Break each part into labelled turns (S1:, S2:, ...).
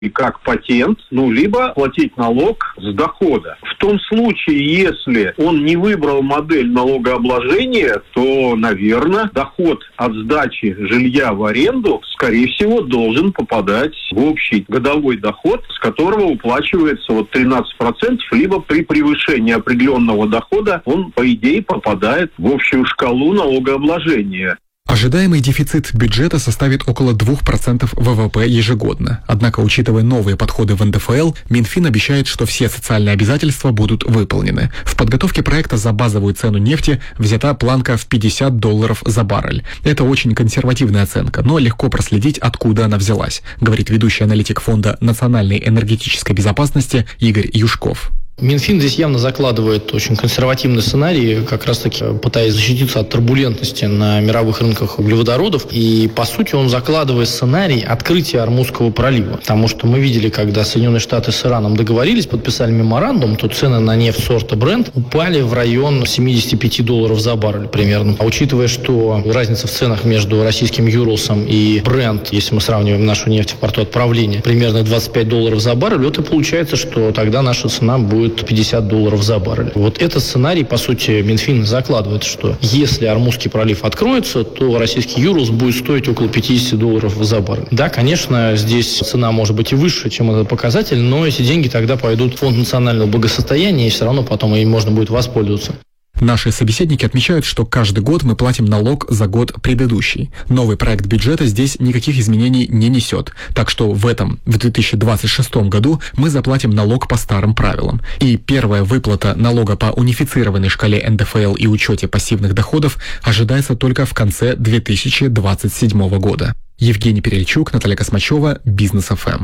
S1: и как патент, либо платить налог с дохода. В том случае, если он не выбрал модель налогообложения, то, наверное, доход от сдачи жилья в аренду, скорее всего, должен попадать в общий годовой доход, с которого уплачивается 13%, либо при превышении определенного дохода он, по идее, попадает в общую шкалу налогообложения.
S2: Ожидаемый дефицит бюджета составит около 2% ВВП ежегодно. Однако, учитывая новые подходы в НДФЛ, Минфин обещает, что все социальные обязательства будут выполнены. В подготовке проекта за базовую цену нефти взята планка в $50 за баррель. Это очень консервативная оценка, но легко проследить, откуда она взялась, говорит ведущий аналитик Фонда национальной энергетической безопасности Игорь Юшков.
S3: Минфин здесь явно закладывает очень консервативный сценарий, как раз-таки пытаясь защититься от турбулентности на мировых рынках углеводородов. И, по сути, он закладывает сценарий открытия Ормузского пролива. Потому что мы видели, когда Соединенные Штаты с Ираном договорились, подписали меморандум, то цены на нефть сорта Brent упали в район $75 за баррель примерно. А учитывая, что разница в ценах между российским Юрлсом и Brent, если мы сравниваем нашу нефть в порту отправления, примерно $25 за баррель, это получается, что тогда наша цена будет $50 за баррель. Этот сценарий, по сути, Минфин закладывает, что если Ормузский пролив откроется, то российский Юрлс будет стоить около $50 за баррель. Да, конечно, здесь цена может быть и выше, чем этот показатель, но эти деньги тогда пойдут в Фонд национального благосостояния, и все равно потом им можно будет воспользоваться.
S2: Наши собеседники отмечают, что каждый год мы платим налог за год предыдущий. Новый проект бюджета здесь никаких изменений не несет. Так что в 2026 году, мы заплатим налог по старым правилам. И первая выплата налога по унифицированной шкале НДФЛ и учете пассивных доходов ожидается только в конце 2027 года. Евгений Перельчук, Наталья Космачева, Бизнес ФМ.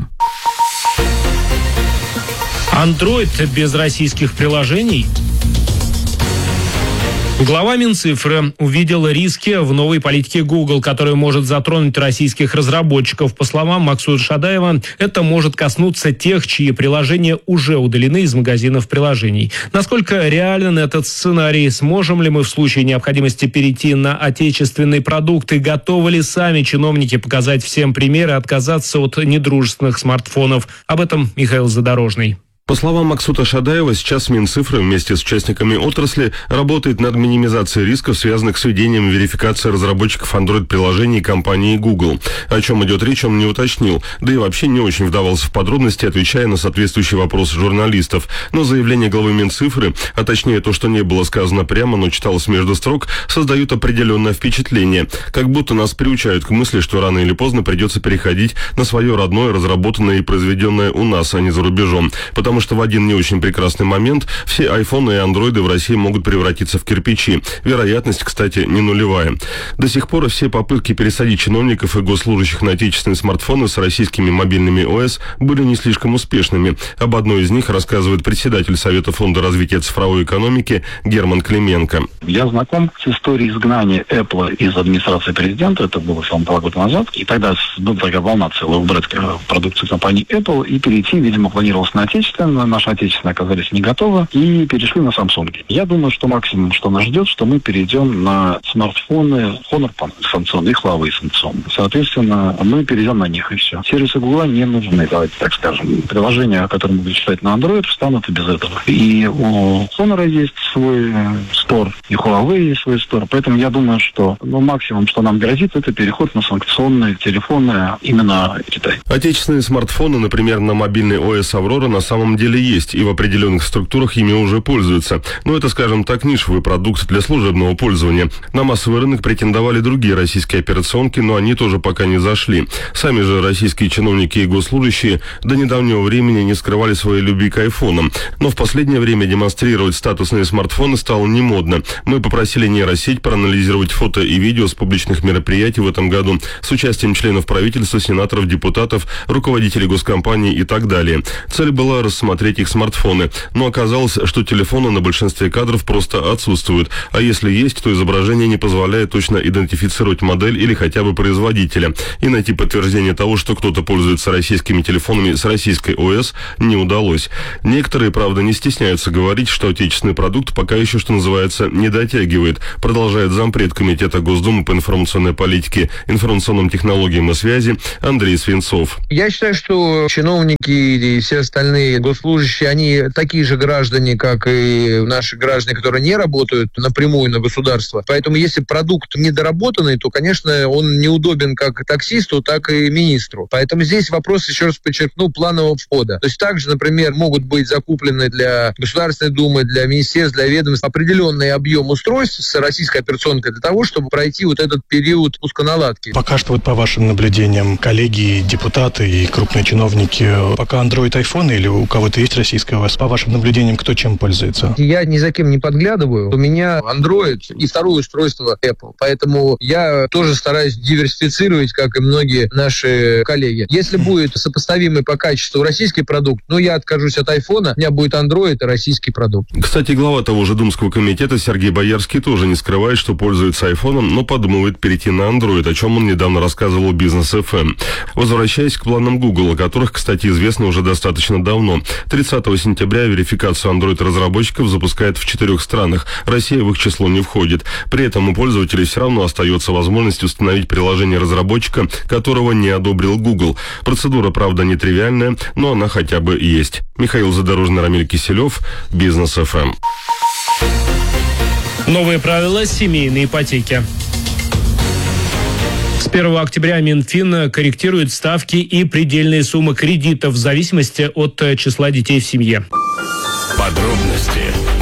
S4: Android без российских приложений? Глава Минцифры увидела риски в новой политике Google, которая может затронуть российских разработчиков. По словам Максута Шадаева, это может коснуться тех, чьи приложения уже удалены из магазинов приложений. Насколько реален этот сценарий? Сможем ли мы в случае необходимости перейти на отечественные продукты? Готовы ли сами чиновники показать всем примеры, отказаться от недружественных смартфонов? Об этом Михаил Задорожный.
S5: По словам Максута Шадаева, сейчас Минцифры вместе с участниками отрасли работает над минимизацией рисков, связанных с введением верификации разработчиков Android-приложений компании Google. О чем идет речь, он не уточнил, да и вообще не очень вдавался в подробности, отвечая на соответствующие вопросы журналистов. Но заявление главы Минцифры, а точнее то, что не было сказано прямо, но читалось между строк, создают определенное впечатление. Как будто нас приучают к мысли, что рано или поздно придется переходить на свое родное, разработанное и произведенное у нас, а не за рубежом. Потому что в один не очень прекрасный момент все айфоны и андроиды в России могут превратиться в кирпичи. Вероятность, кстати, не нулевая. До сих пор все попытки пересадить чиновников и госслужащих на отечественные смартфоны с российскими мобильными ОС были не слишком успешными. Об одной из них рассказывает председатель Совета фонда развития цифровой экономики Герман Клименко.
S6: Я знаком с историей изгнания Apple из администрации президента. Это было 2 года назад. И тогда была такая волна целая убрать продукцию компании Apple и перейти, видимо, планировалось на отечественное. Наши отечественные оказались не готовы и перешли на Samsung. Я думаю, что максимум, что нас ждет, что мы перейдем на смартфоны Honor санкционные, их Huawei санкционные. Соответственно, мы перейдем на них, и все. Сервисы Google не нужны, давайте так скажем. Приложения, которые будут читать на Android, встанут и без этого. И у Honor есть свой стор, и у Huawei есть свой стор. Поэтому я думаю, что максимум, что нам грозит, это переход на санкционные телефоны именно Китай.
S5: Отечественные смартфоны, например, на мобильный ОС Aurora, на самом деле есть, и в определенных структурах ими уже пользуются. Но это, скажем так, нишевый продукт для служебного пользования. На массовый рынок претендовали другие российские операционки, но они тоже пока не зашли. Сами же российские чиновники и госслужащие до недавнего времени не скрывали своей любви к айфонам. Но в последнее время демонстрировать статусные смартфоны стало не модно. Мы попросили нейросеть проанализировать фото и видео с публичных мероприятий в этом году с участием членов правительства, сенаторов, депутатов, руководителей госкомпаний и так далее. Цель была рассмотреть смотреть их смартфоны. Но оказалось, что телефоны на большинстве кадров просто отсутствуют. А если есть, то изображение не позволяет точно идентифицировать модель или хотя бы производителя. И найти подтверждение того, что кто-то пользуется российскими телефонами с российской ОС, не удалось. Некоторые, правда, не стесняются говорить, что отечественный продукт пока еще, что называется, не дотягивает, продолжает зампред Комитета Госдумы по информационной политике, информационным технологиям и связи Андрей Свинцов.
S7: Я считаю, что чиновники и все остальные госслужащие, они такие же граждане, как и наши граждане, которые не работают напрямую на государство. Поэтому если продукт недоработанный, то, конечно, он неудобен как таксисту, так и министру. Поэтому здесь вопрос, еще раз подчеркну, планового входа. То есть также, например, могут быть закуплены для Государственной Думы, для министерств, для ведомств определенный объем устройств с российской операционкой для того, чтобы пройти вот этот период пусконаладки.
S8: Пока что, вот по вашим наблюдениям, коллеги, депутаты и крупные чиновники, пока Android, iPhone или у кого-то есть российская ОС, по вашим наблюдениям, кто чем пользуется?
S7: Я ни за кем не подглядываю. У меня Android и второе устройство Apple. Поэтому я тоже стараюсь диверсифицировать, как и многие наши коллеги. Если будет сопоставимый по качеству российский продукт, я откажусь от iPhone, у меня будет Android и российский продукт.
S5: Кстати, глава того же Думского комитета Сергей Боярский тоже не скрывает, что пользуется айфоном, но подумывает перейти на Android, о чем он недавно рассказывал Бизнес ФМ. Возвращаясь к планам Google, о которых, кстати, известно уже достаточно давно. 30 сентября верификацию Android-разработчиков запускает в 4 странах. Россия в их число не входит. При этом у пользователей все равно остается возможность установить приложение разработчика, которого не одобрил Google. Процедура, правда, нетривиальная, но она хотя бы есть. Михаил Задорожный, Рамиль Киселев, Бизнес ФМ.
S4: Новые правила семейной ипотеки. С 1 октября Минфин корректирует ставки и предельные суммы кредитов в зависимости от числа детей в семье.
S9: Подробности.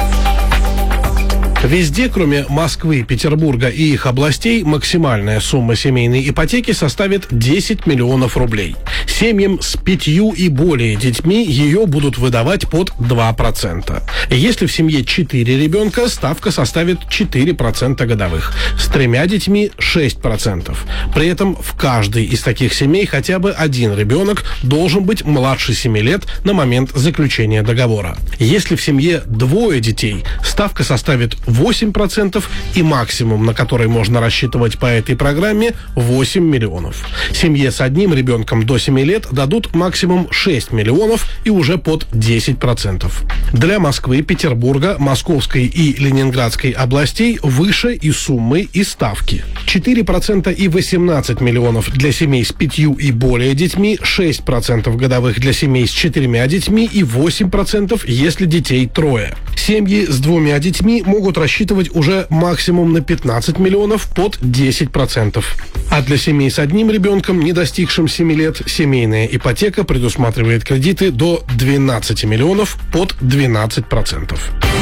S10: Везде, кроме Москвы, Петербурга и их областей, максимальная сумма семейной ипотеки составит 10 миллионов рублей. Семьям с 5 и более детьми ее будут выдавать под 2%. Если в семье 4 ребенка, ставка составит 4% годовых. С 3 детьми 6%. При этом в каждой из таких семей хотя бы один ребенок должен быть младше 7 лет на момент заключения договора. Если в семье 2 детей, ставка составит 8%, и максимум, на который можно рассчитывать по этой программе, 8 миллионов. Семье с одним ребенком до 7 лет дадут максимум 6 миллионов и уже под 10%. Для Москвы, Петербурга, Московской и Ленинградской областей выше и суммы, и ставки. 4% и 18 миллионов для семей с 5 и более детьми, 6% годовых для семей с 4 детьми и 8%, если детей 3. Семьи с 2 детьми могут рассчитывать уже максимум на 15 миллионов под 10%. А для семей с одним ребенком, не достигшим 7 лет, семейная ипотека предусматривает кредиты до 12 миллионов под 12%.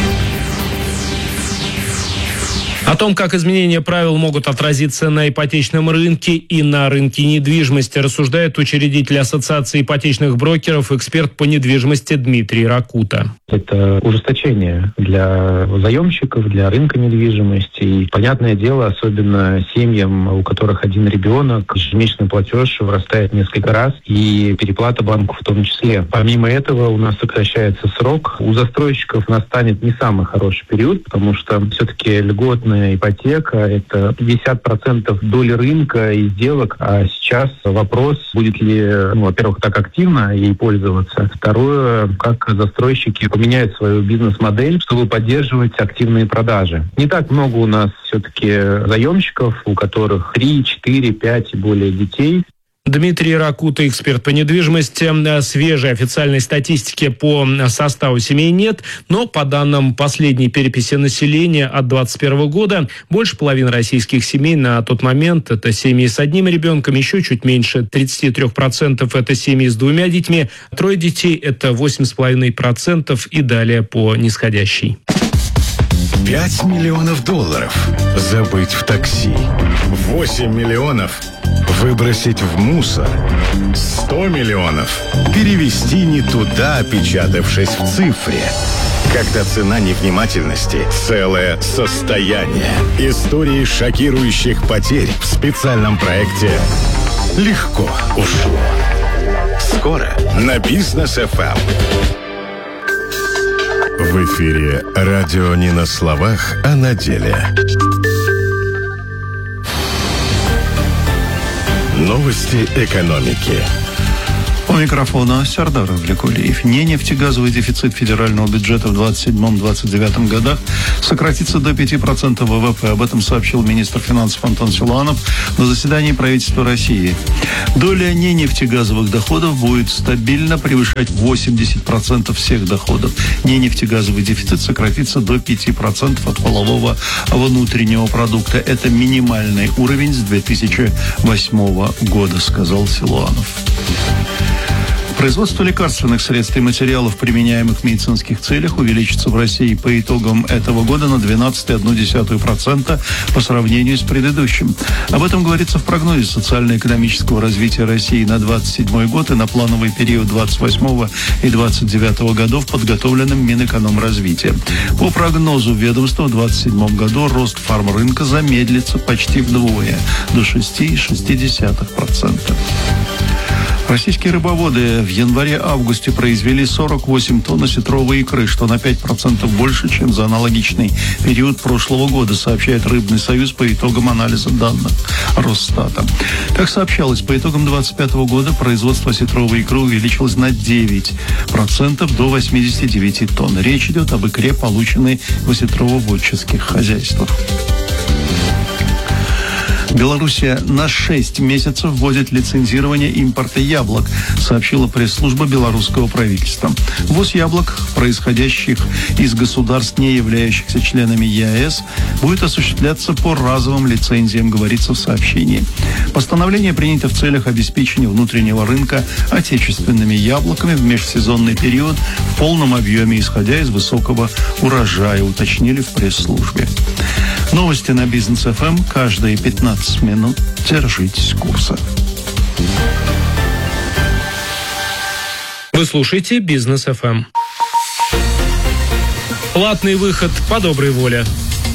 S4: О том, как изменения правил могут отразиться на ипотечном рынке и на рынке недвижимости, рассуждает учредитель Ассоциации ипотечных брокеров, эксперт по недвижимости Дмитрий Ракута.
S11: Это ужесточение для заемщиков, для рынка недвижимости. И, понятное дело, особенно семьям, у которых один ребенок, ежемесячный платеж вырастает несколько раз, и переплата банку в том числе. Помимо этого, у нас сокращается срок. У застройщиков настанет не самый хороший период, потому что все-таки льготная ипотека – это 50% доли рынка и сделок. А сейчас вопрос, будет ли, во-первых, так активно ей пользоваться. Второе, как застройщики поменяют свою бизнес-модель, чтобы поддерживать активные продажи. Не так много у нас все-таки заемщиков, у которых 3, 4, 5 и более детей.
S4: Дмитрий Ракута, эксперт по недвижимости. Свежей официальной статистики по составу семей нет, но по данным последней переписи населения от 2021 года, больше половины российских семей на тот момент – это семьи с одним ребенком, еще чуть меньше 33% – это семьи с 2 детьми, 3 детей – это 8,5% и далее по нисходящей.
S9: 5 миллионов долларов забыть в такси. 8 миллионов выбросить в мусор. 100 миллионов перевести не туда, опечатавшись в цифре. Когда цена невнимательности – целое состояние. Истории шокирующих потерь в специальном проекте «Легко ушло». Скоро на Бизнес ФМ. В эфире радио не на словах, а на деле. Новости экономики.
S12: У микрофона Сардар Ивлякулиев. Нефтегазовый дефицит федерального бюджета в 27-29 годах сократится до 5% ВВП. Об этом сообщил министр финансов Антон Силуанов на заседании правительства России. Доля ненефтегазовых доходов будет стабильно превышать 80% всех доходов. Ненефтегазовый дефицит сократится до 5% от валового внутреннего продукта. Это минимальный уровень с 2008 года, сказал Силуанов. Производство лекарственных средств и материалов, применяемых в медицинских целях, увеличится в России по итогам этого года на 12,1% по сравнению с предыдущим. Об этом говорится в прогнозе социально-экономического развития России на 27 год и на плановый период 28 и 29 годов, подготовленным Минэкономразвития. По прогнозу ведомства в 27 году рост фармрынка замедлится почти вдвое, до 6,6%. Российские рыбоводы в январе-августе произвели 48 тонн осетровой икры, что на 5% больше, чем за аналогичный период прошлого года, сообщает Рыбный союз по итогам анализа данных Росстата. Как сообщалось, по итогам 2025 года производство осетровой икры увеличилось на 9% до 89 тонн. Речь идет об икре, полученной в осетрово-водческих хозяйствах. Белоруссия на 6 месяцев вводит лицензирование импорта яблок, сообщила пресс-служба белорусского правительства. Ввоз яблок, происходящих из государств, не являющихся членами ЕАЭС, будет осуществляться по разовым лицензиям, говорится в сообщении. Постановление принято в целях обеспечения внутреннего рынка отечественными яблоками в межсезонный период в полном объеме, исходя из высокого урожая, уточнили в пресс-службе. Новости на Бизнес ФМ каждые 15 минут. Держитесь курса.
S4: Вы слушаете Бизнес ФМ. Платный выход по доброй воле.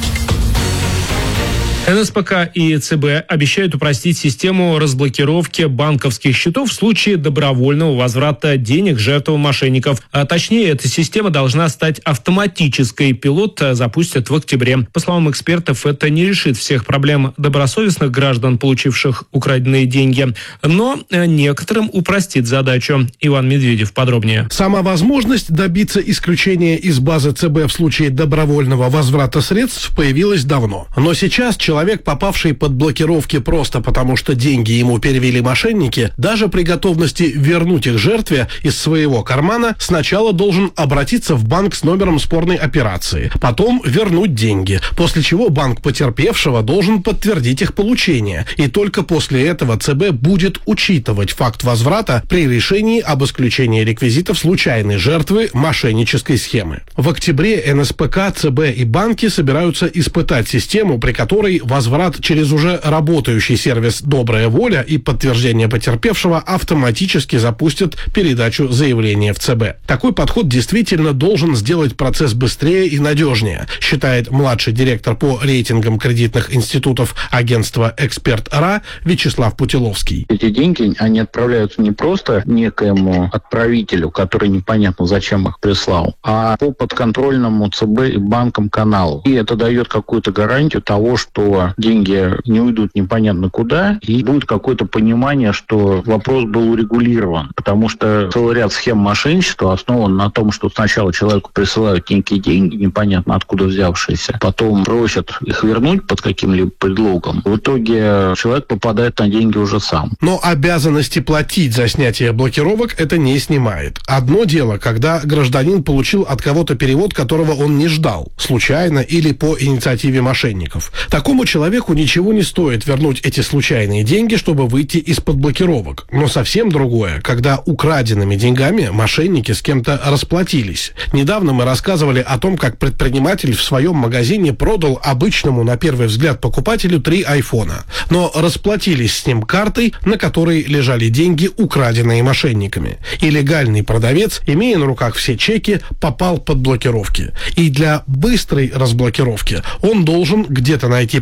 S4: НСПК и ЦБ обещают упростить систему разблокировки банковских счетов в случае добровольного возврата денег жертвам мошенников. А точнее, эта система должна стать автоматической. Пилот запустят в октябре. По словам экспертов, это не решит всех проблем добросовестных граждан, получивших украденные деньги, но некоторым упростит задачу. Иван Медведев подробнее.
S10: Сама возможность добиться исключения из базы ЦБ в случае добровольного возврата средств появилась давно. Но сейчас человек, попавший под блокировки просто потому, что деньги ему перевели мошенники, даже при готовности вернуть их жертве из своего кармана, сначала должен обратиться в банк с номером спорной операции, потом вернуть деньги, после чего банк потерпевшего должен подтвердить их получение. И только после этого ЦБ будет учитывать факт возврата при решении об исключении реквизитов случайной жертвы мошеннической схемы. В октябре НСПК, ЦБ и банки собираются испытать систему, при которой возврат через уже работающий сервис «Добрая воля» и подтверждение потерпевшего автоматически запустят передачу заявления в ЦБ. Такой подход действительно должен сделать процесс быстрее и надежнее, считает младший директор по рейтингам кредитных институтов агентства «Эксперт.РА» Вячеслав Путиловский.
S6: Эти деньги, они отправляются не просто некоему отправителю, который непонятно зачем их прислал, а по подконтрольному ЦБ и банкам каналу. И это дает какую-то гарантию того, что деньги не уйдут непонятно куда, и будет какое-то понимание, что вопрос был урегулирован. Потому что целый ряд схем мошенничества основан на том, что сначала человеку присылают некие деньги, непонятно откуда взявшиеся, потом просят их вернуть под каким-либо предлогом. В итоге человек попадает на деньги уже сам.
S10: Но обязанности платить за снятие блокировок это не снимает. Одно дело, когда гражданин получил от кого-то перевод, которого он не ждал, случайно или по инициативе мошенников. Такому человеку ничего не стоит вернуть эти случайные деньги, чтобы выйти из-под блокировок. Но совсем другое, когда украденными деньгами мошенники с кем-то расплатились. Недавно мы рассказывали о том, как предприниматель в своем магазине продал обычному, на первый взгляд, покупателю 3 айфона. Но расплатились с ним картой, на которой лежали деньги, украденные мошенниками. И легальный продавец, имея на руках все чеки, попал под блокировки. И для быстрой разблокировки он должен где-то найти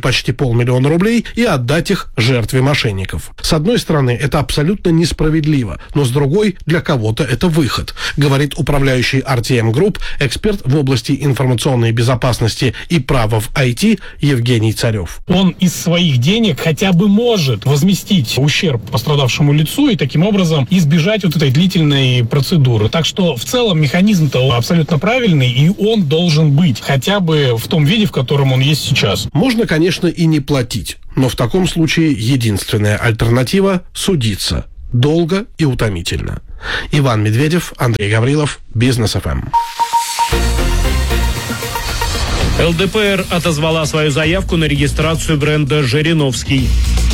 S10: почти 500 000 рублей и отдать их жертве мошенников. С одной стороны, это абсолютно несправедливо, но с другой, для кого-то это выход, говорит управляющий RTM Group, эксперт в области информационной безопасности и права в IT Евгений Царев.
S13: Он из своих денег хотя бы может возместить ущерб пострадавшему лицу и таким образом избежать вот этой длительной процедуры. Так что в целом механизм-то абсолютно правильный, и он должен быть хотя бы в том виде, в котором он есть сейчас.
S10: Можно, конечно, и не платить, но в таком случае единственная альтернатива – судиться. Долго и утомительно. Иван Медведев, Андрей Гаврилов, Бизнес ФМ.
S4: ЛДПР отозвала свою заявку на регистрацию бренда «Жириновский».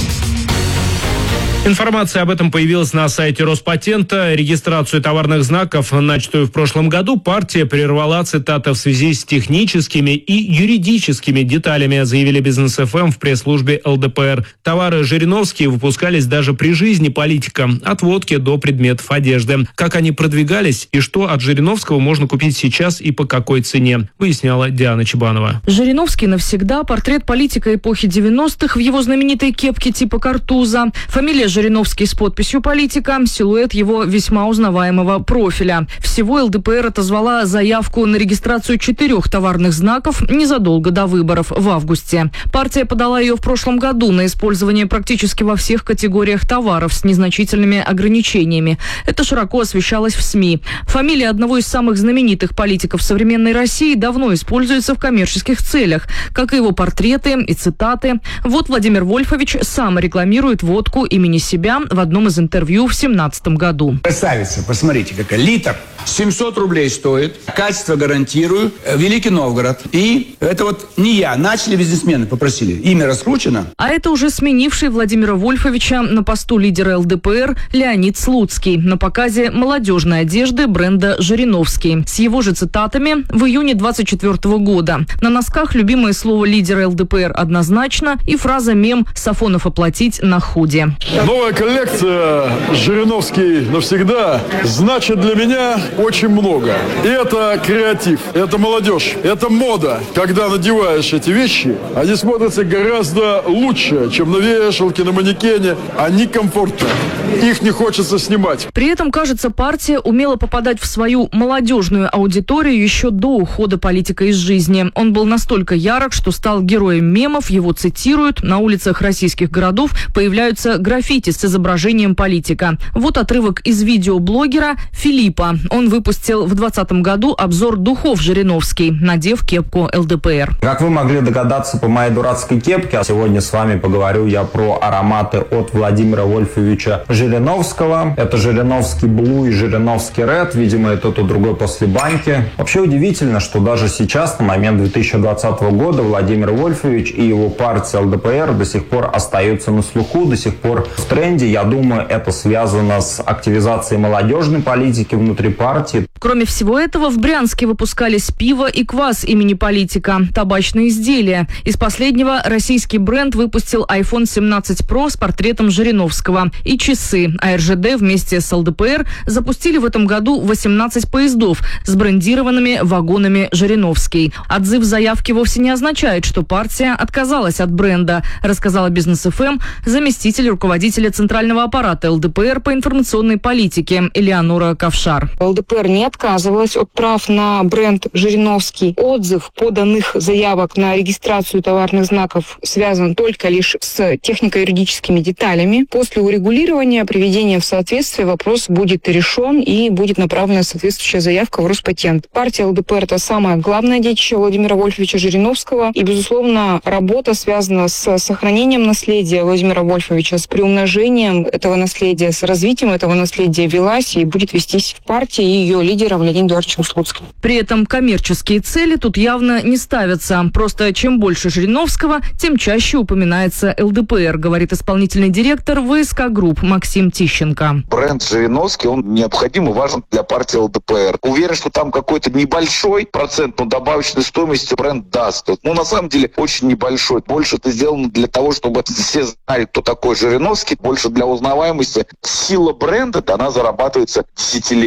S4: Информация об этом появилась на сайте Роспатента. Регистрацию товарных знаков, начатую в прошлом году, партия прервала, цитата, в связи с техническими и юридическими деталями, заявили Бизнес ФМ в пресс-службе ЛДПР. Товары «Жириновские» выпускались даже при жизни политика, от водки до предметов одежды. Как они продвигались и что от Жириновского можно купить сейчас и по какой цене, выясняла Диана Чебанова.
S14: Жириновский навсегда, портрет политика эпохи 90-х в его знаменитой кепке типа картуза, фамилия Жириновский с подписью «Политика», силуэт его весьма узнаваемого профиля. Всего ЛДПР отозвала заявку на регистрацию 4 товарных знаков незадолго до выборов в августе. Партия подала ее в прошлом году на использование практически во всех категориях товаров с незначительными ограничениями. Это широко освещалось в СМИ. Фамилия одного из самых знаменитых политиков современной России давно используется в коммерческих целях, как и его портреты и цитаты. Вот Владимир Вольфович сам рекламирует водку имени себя в одном из интервью в 2017 году.
S15: Красавица, посмотрите, какая литр. 700 рублей стоит. Качество гарантирую. Великий Новгород. И это вот не я. Начали бизнесмены, попросили. Имя раскручено.
S14: А это уже сменивший Владимира Вольфовича на посту лидера ЛДПР Леонид Слуцкий на показе молодежной одежды бренда «Жириновский». С его же цитатами в июне 2024 года. На носках любимое слово лидера ЛДПР «однозначно» и фраза «мем Сафонов оплатить на худе».
S16: Новая коллекция «Жириновский навсегда» значит для меня очень много. И это креатив, это молодежь, это мода. Когда надеваешь эти вещи, они смотрятся гораздо лучше, чем на вешалке, на манекене. Они комфортны. Их не хочется снимать.
S14: При этом, кажется, партия умела попадать в свою молодежную аудиторию еще до ухода политика из жизни. Он был настолько ярок, что стал героем мемов, его цитируют, на улицах российских городов появляются граффити с изображением политика. Вот отрывок из видео блогера Филиппа. Он выпустил в 2020 году обзор духов «Жириновский», надев кепку ЛДПР.
S17: Как вы могли догадаться по моей дурацкой кепке, сегодня с вами поговорю я про ароматы от Владимира Вольфовича Жириновского. Это Жириновский Блу и Жириновский Ред. Видимо, это тот другой после баньки. Вообще удивительно, что даже сейчас, на момент 2020 года, Владимир Вольфович и его партия ЛДПР до сих пор остаются на слуху, до сих пор в тренде. Я думаю, это связано с активизацией молодежной политики внутри партии.
S14: Кроме всего этого, в Брянске выпускались пиво и квас имени политика, табачные изделия. Из последнего российский бренд выпустил iPhone 17 Pro с портретом Жириновского и часы. А РЖД вместе с ЛДПР запустили в этом году 18 поездов с брендированными вагонами «Жириновский». Отзыв заявки вовсе не означает, что партия отказалась от бренда, рассказала Бизнес ФМ заместитель руководителя центрального аппарата ЛДПР по информационной политике Элеонора Ковшар.
S18: ЛДПР не отказывалась от прав на бренд «Жириновский». Отзыв поданных заявок на регистрацию товарных знаков связан только лишь с технико-юридическими деталями. После урегулирования, приведения в соответствие, вопрос будет решен и будет направлена соответствующая заявка в Роспатент. Партия ЛДПР – это самое главное детище Владимира Вольфовича Жириновского. И, безусловно, работа связана с сохранением наследия Владимира Вольфовича, с приумножением этого наследия, с развитием этого наследия велась и будет вестись в партии и ее лидером Леонидом Эдуардовичем Слуцким.
S14: При этом коммерческие цели тут явно не ставятся. Просто чем больше Жириновского, тем чаще упоминается ЛДПР, говорит исполнительный директор ВСК Групп Максим Тищенко.
S19: Бренд Жириновский, он необходим и важен для партии ЛДПР. Уверен, что там какой-то небольшой процент, но добавочной стоимости бренд даст. Ну, на самом деле, очень небольшой. Больше это сделано для того, чтобы все знали, кто такой Жириновский. Больше для узнаваемости. Сила бренда, она зарабатывается десятилетиями.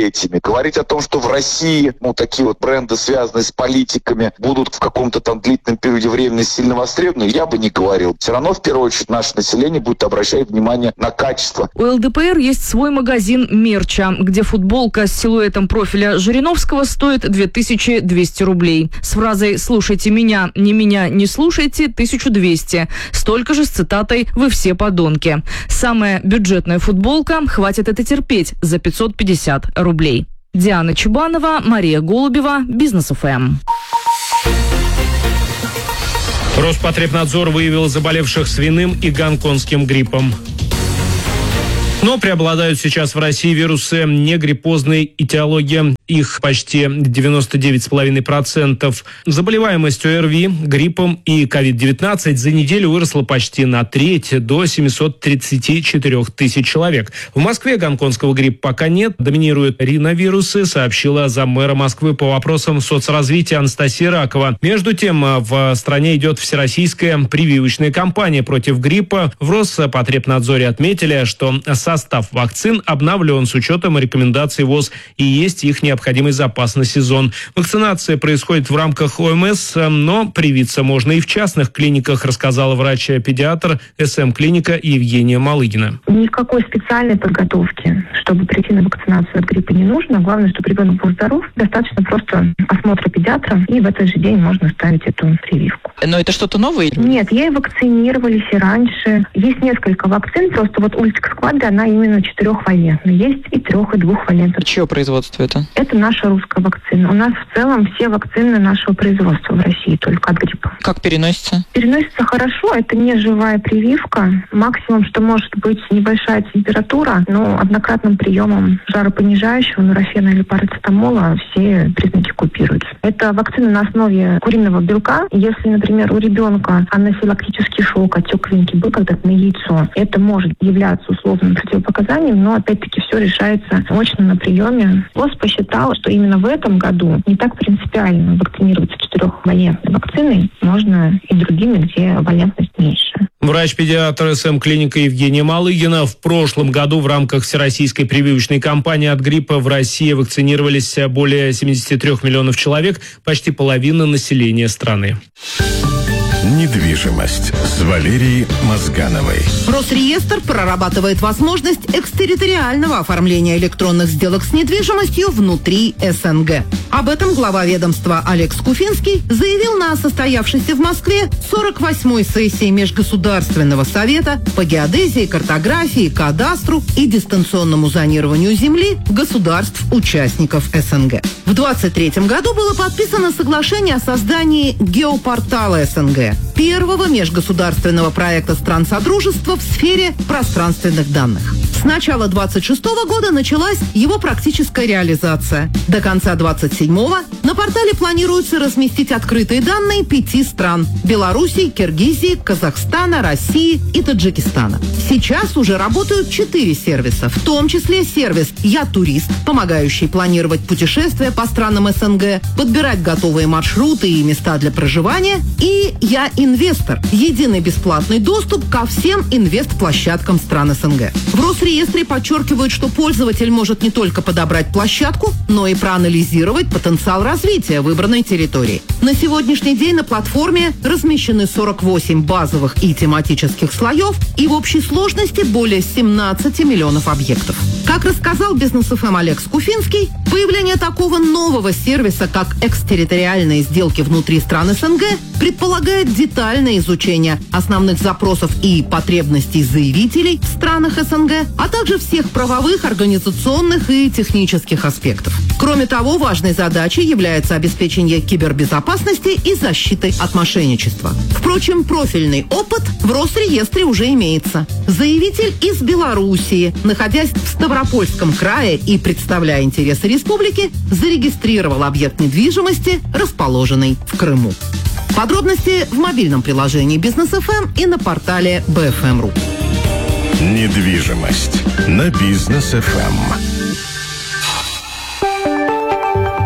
S19: Говорить о том, что в России, такие вот бренды, связанные с политиками, будут в каком-то там длительном периоде времени сильно востребованы, я бы не говорил. Все равно, в первую очередь, наше население будет обращать внимание на качество.
S14: У ЛДПР есть свой магазин мерча, где футболка с силуэтом профиля Жириновского стоит 2200 рублей. С фразой «слушайте меня, не слушайте» 1200. Столько же с цитатой «вы все подонки». Самая бюджетная футболка «хватит это терпеть» за 550 рублей. Диана Чубанова, Мария Голубева, Бизнес ФМ.
S4: Роспотребнадзор выявил заболевших свиным и гонконгским гриппом. Но преобладают сейчас в России вирусы негриппозной этиологии. Их почти 99,5%. Заболеваемость ОРВИ, гриппом и COVID-19 за неделю выросла почти на треть, до 734 тысяч человек. В Москве гонконгского гриппа пока нет. Доминируют риновирусы, сообщила заммэра Москвы по вопросам соцразвития Анастасия Ракова. Между тем, в стране идет всероссийская прививочная кампания против гриппа. В Роспотребнадзоре отметили, что состав вакцин обновлен с учетом рекомендаций ВОЗ и есть их необходимый запас на сезон. Вакцинация происходит в рамках ОМС, но привиться можно и в частных клиниках, рассказала врач-педиатр СМ-клиника Евгения Малыгина.
S20: Никакой специальной подготовки, чтобы прийти на вакцинацию от гриппа, не нужно. Главное, чтобы ребенок был здоров. Достаточно просто осмотра педиатра, и в этот же день можно ставить эту прививку.
S21: Но это что-то новое?
S20: Нет, ей вакцинировались и раньше. Есть несколько вакцин, просто вот Ультиксквадра, она именно 4-валентная. Есть и 3-, и 2-валентная.
S21: Чье производство это?
S20: Это наша русская вакцина. У нас в целом все вакцины нашего производства в России, только от гриппа.
S21: Как переносится?
S20: Переносится хорошо. Это не живая прививка. Максимум, что может быть небольшая температура, но однократным приемом жаропонижающего, нурофена или парацетамола все признаки купируются. Это вакцина на основе куриного белка. Если, например, у ребенка анафилактический шок, отек венки был когда-то на яйцо, это может являться условным противопоказанием, но опять-таки все решается очно на приеме. ВОЗ посчитал, что именно в этом году не так принципиально вакцинироваться 4-валентной вакциной, можно и другими, где валентность меньше.
S4: Врач-педиатр СМ-клиника Евгения Малыгина. В прошлом году в рамках всероссийской прививочной кампании от гриппа в России вакцинировались более 73 миллионов человек, почти половина населения страны.
S9: Недвижимость с Валерией Мозгановой.
S22: Росреестр прорабатывает возможность экстерриториального оформления электронных сделок с недвижимостью внутри СНГ. Об этом глава ведомства Олег Скуфинский заявил на состоявшейся в Москве 48-й сессии Межгосударственного совета по геодезии, картографии, кадастру и дистанционному зонированию земли государств-участников СНГ. В 2023 году было подписано соглашение о создании геопортала СНГ, первого межгосударственного проекта стран Содружества в сфере пространственных данных. С начала 26 года началась его практическая реализация. До конца 27-го на портале планируется разместить открытые данные 5 стран – Белоруссии, Киргизии, Казахстана, России и Таджикистана. Сейчас уже работают 4 сервиса, в том числе сервис «Я турист», помогающий планировать путешествия по странам СНГ, подбирать готовые маршруты и места для проживания, и «Я инвестор» – единый бесплатный доступ ко всем инвестплощадкам стран СНГ. В Росреестре подчеркивают, что пользователь может не только подобрать площадку, но и проанализировать потенциал развития выбранной территории. На сегодняшний день на платформе размещены 48 базовых и тематических слоев и в общей сложности более 17 миллионов объектов. Как рассказал Бизнес ФМ Олег Скуфинский, появление такого нового сервиса, как экстерриториальные сделки внутри стран СНГ, предполагает детальное изучение основных запросов и потребностей заявителей в странах СНГ, а также всех правовых, организационных и технических аспектов. Кроме того, важной задачей является обеспечение кибербезопасности и защиты от мошенничества. Впрочем, профильный опыт в Росреестре уже имеется. Заявитель из Белоруссии, находясь в Ставропольском крае и представляя интересы республики, зарегистрировал объект недвижимости, расположенный в Крыму. Подробности в мобильном приложении Бизнес ФМ и на портале BFM.ru.
S9: Недвижимость на Бизнес ФМ.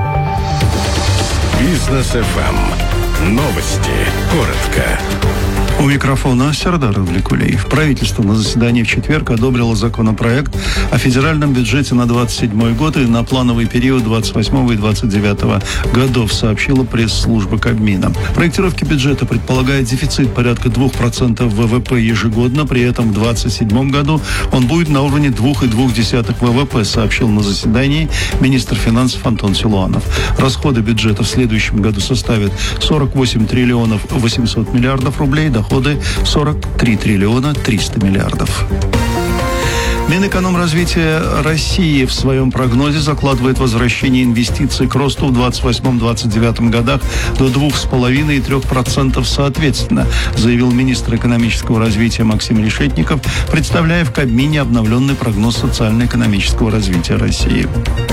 S9: Бизнес ФМ. Новости. Коротко.
S12: У микрофона Сердар Давлекулеев. Правительство на заседании в четверг одобрило законопроект о федеральном бюджете на 27 год и на плановый период 28 и 29 годов, сообщила пресс-служба Кабмина. Проектировки бюджета предполагает дефицит порядка 2% ВВП ежегодно, при этом в 2027 году он будет на уровне 2,2% ВВП, сообщил на заседании министр финансов Антон Силуанов. Расходы бюджета в следующем году составят 48 триллионов 800 миллиардов рублей, доходы 43 триллиона 300 миллиардов. Минэкономразвития России в своем прогнозе закладывает возвращение инвестиций к росту в 28-29 годах до 2,5% и 3% соответственно, заявил министр экономического развития Максим Решетников, представляя в Кабмине обновленный прогноз социально-экономического развития России.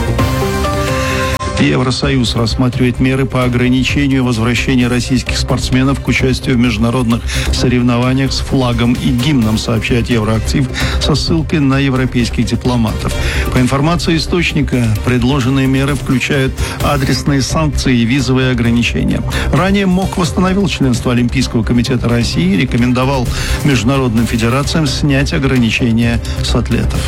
S12: Евросоюз рассматривает меры по ограничению возвращения российских спортсменов к участию в международных соревнованиях с флагом и гимном, сообщает Евроактив со ссылкой на европейских дипломатов. По информации источника, предложенные меры включают адресные санкции и визовые ограничения. Ранее МОК восстановил членство Олимпийского комитета России и рекомендовал международным федерациям снять ограничения с атлетов.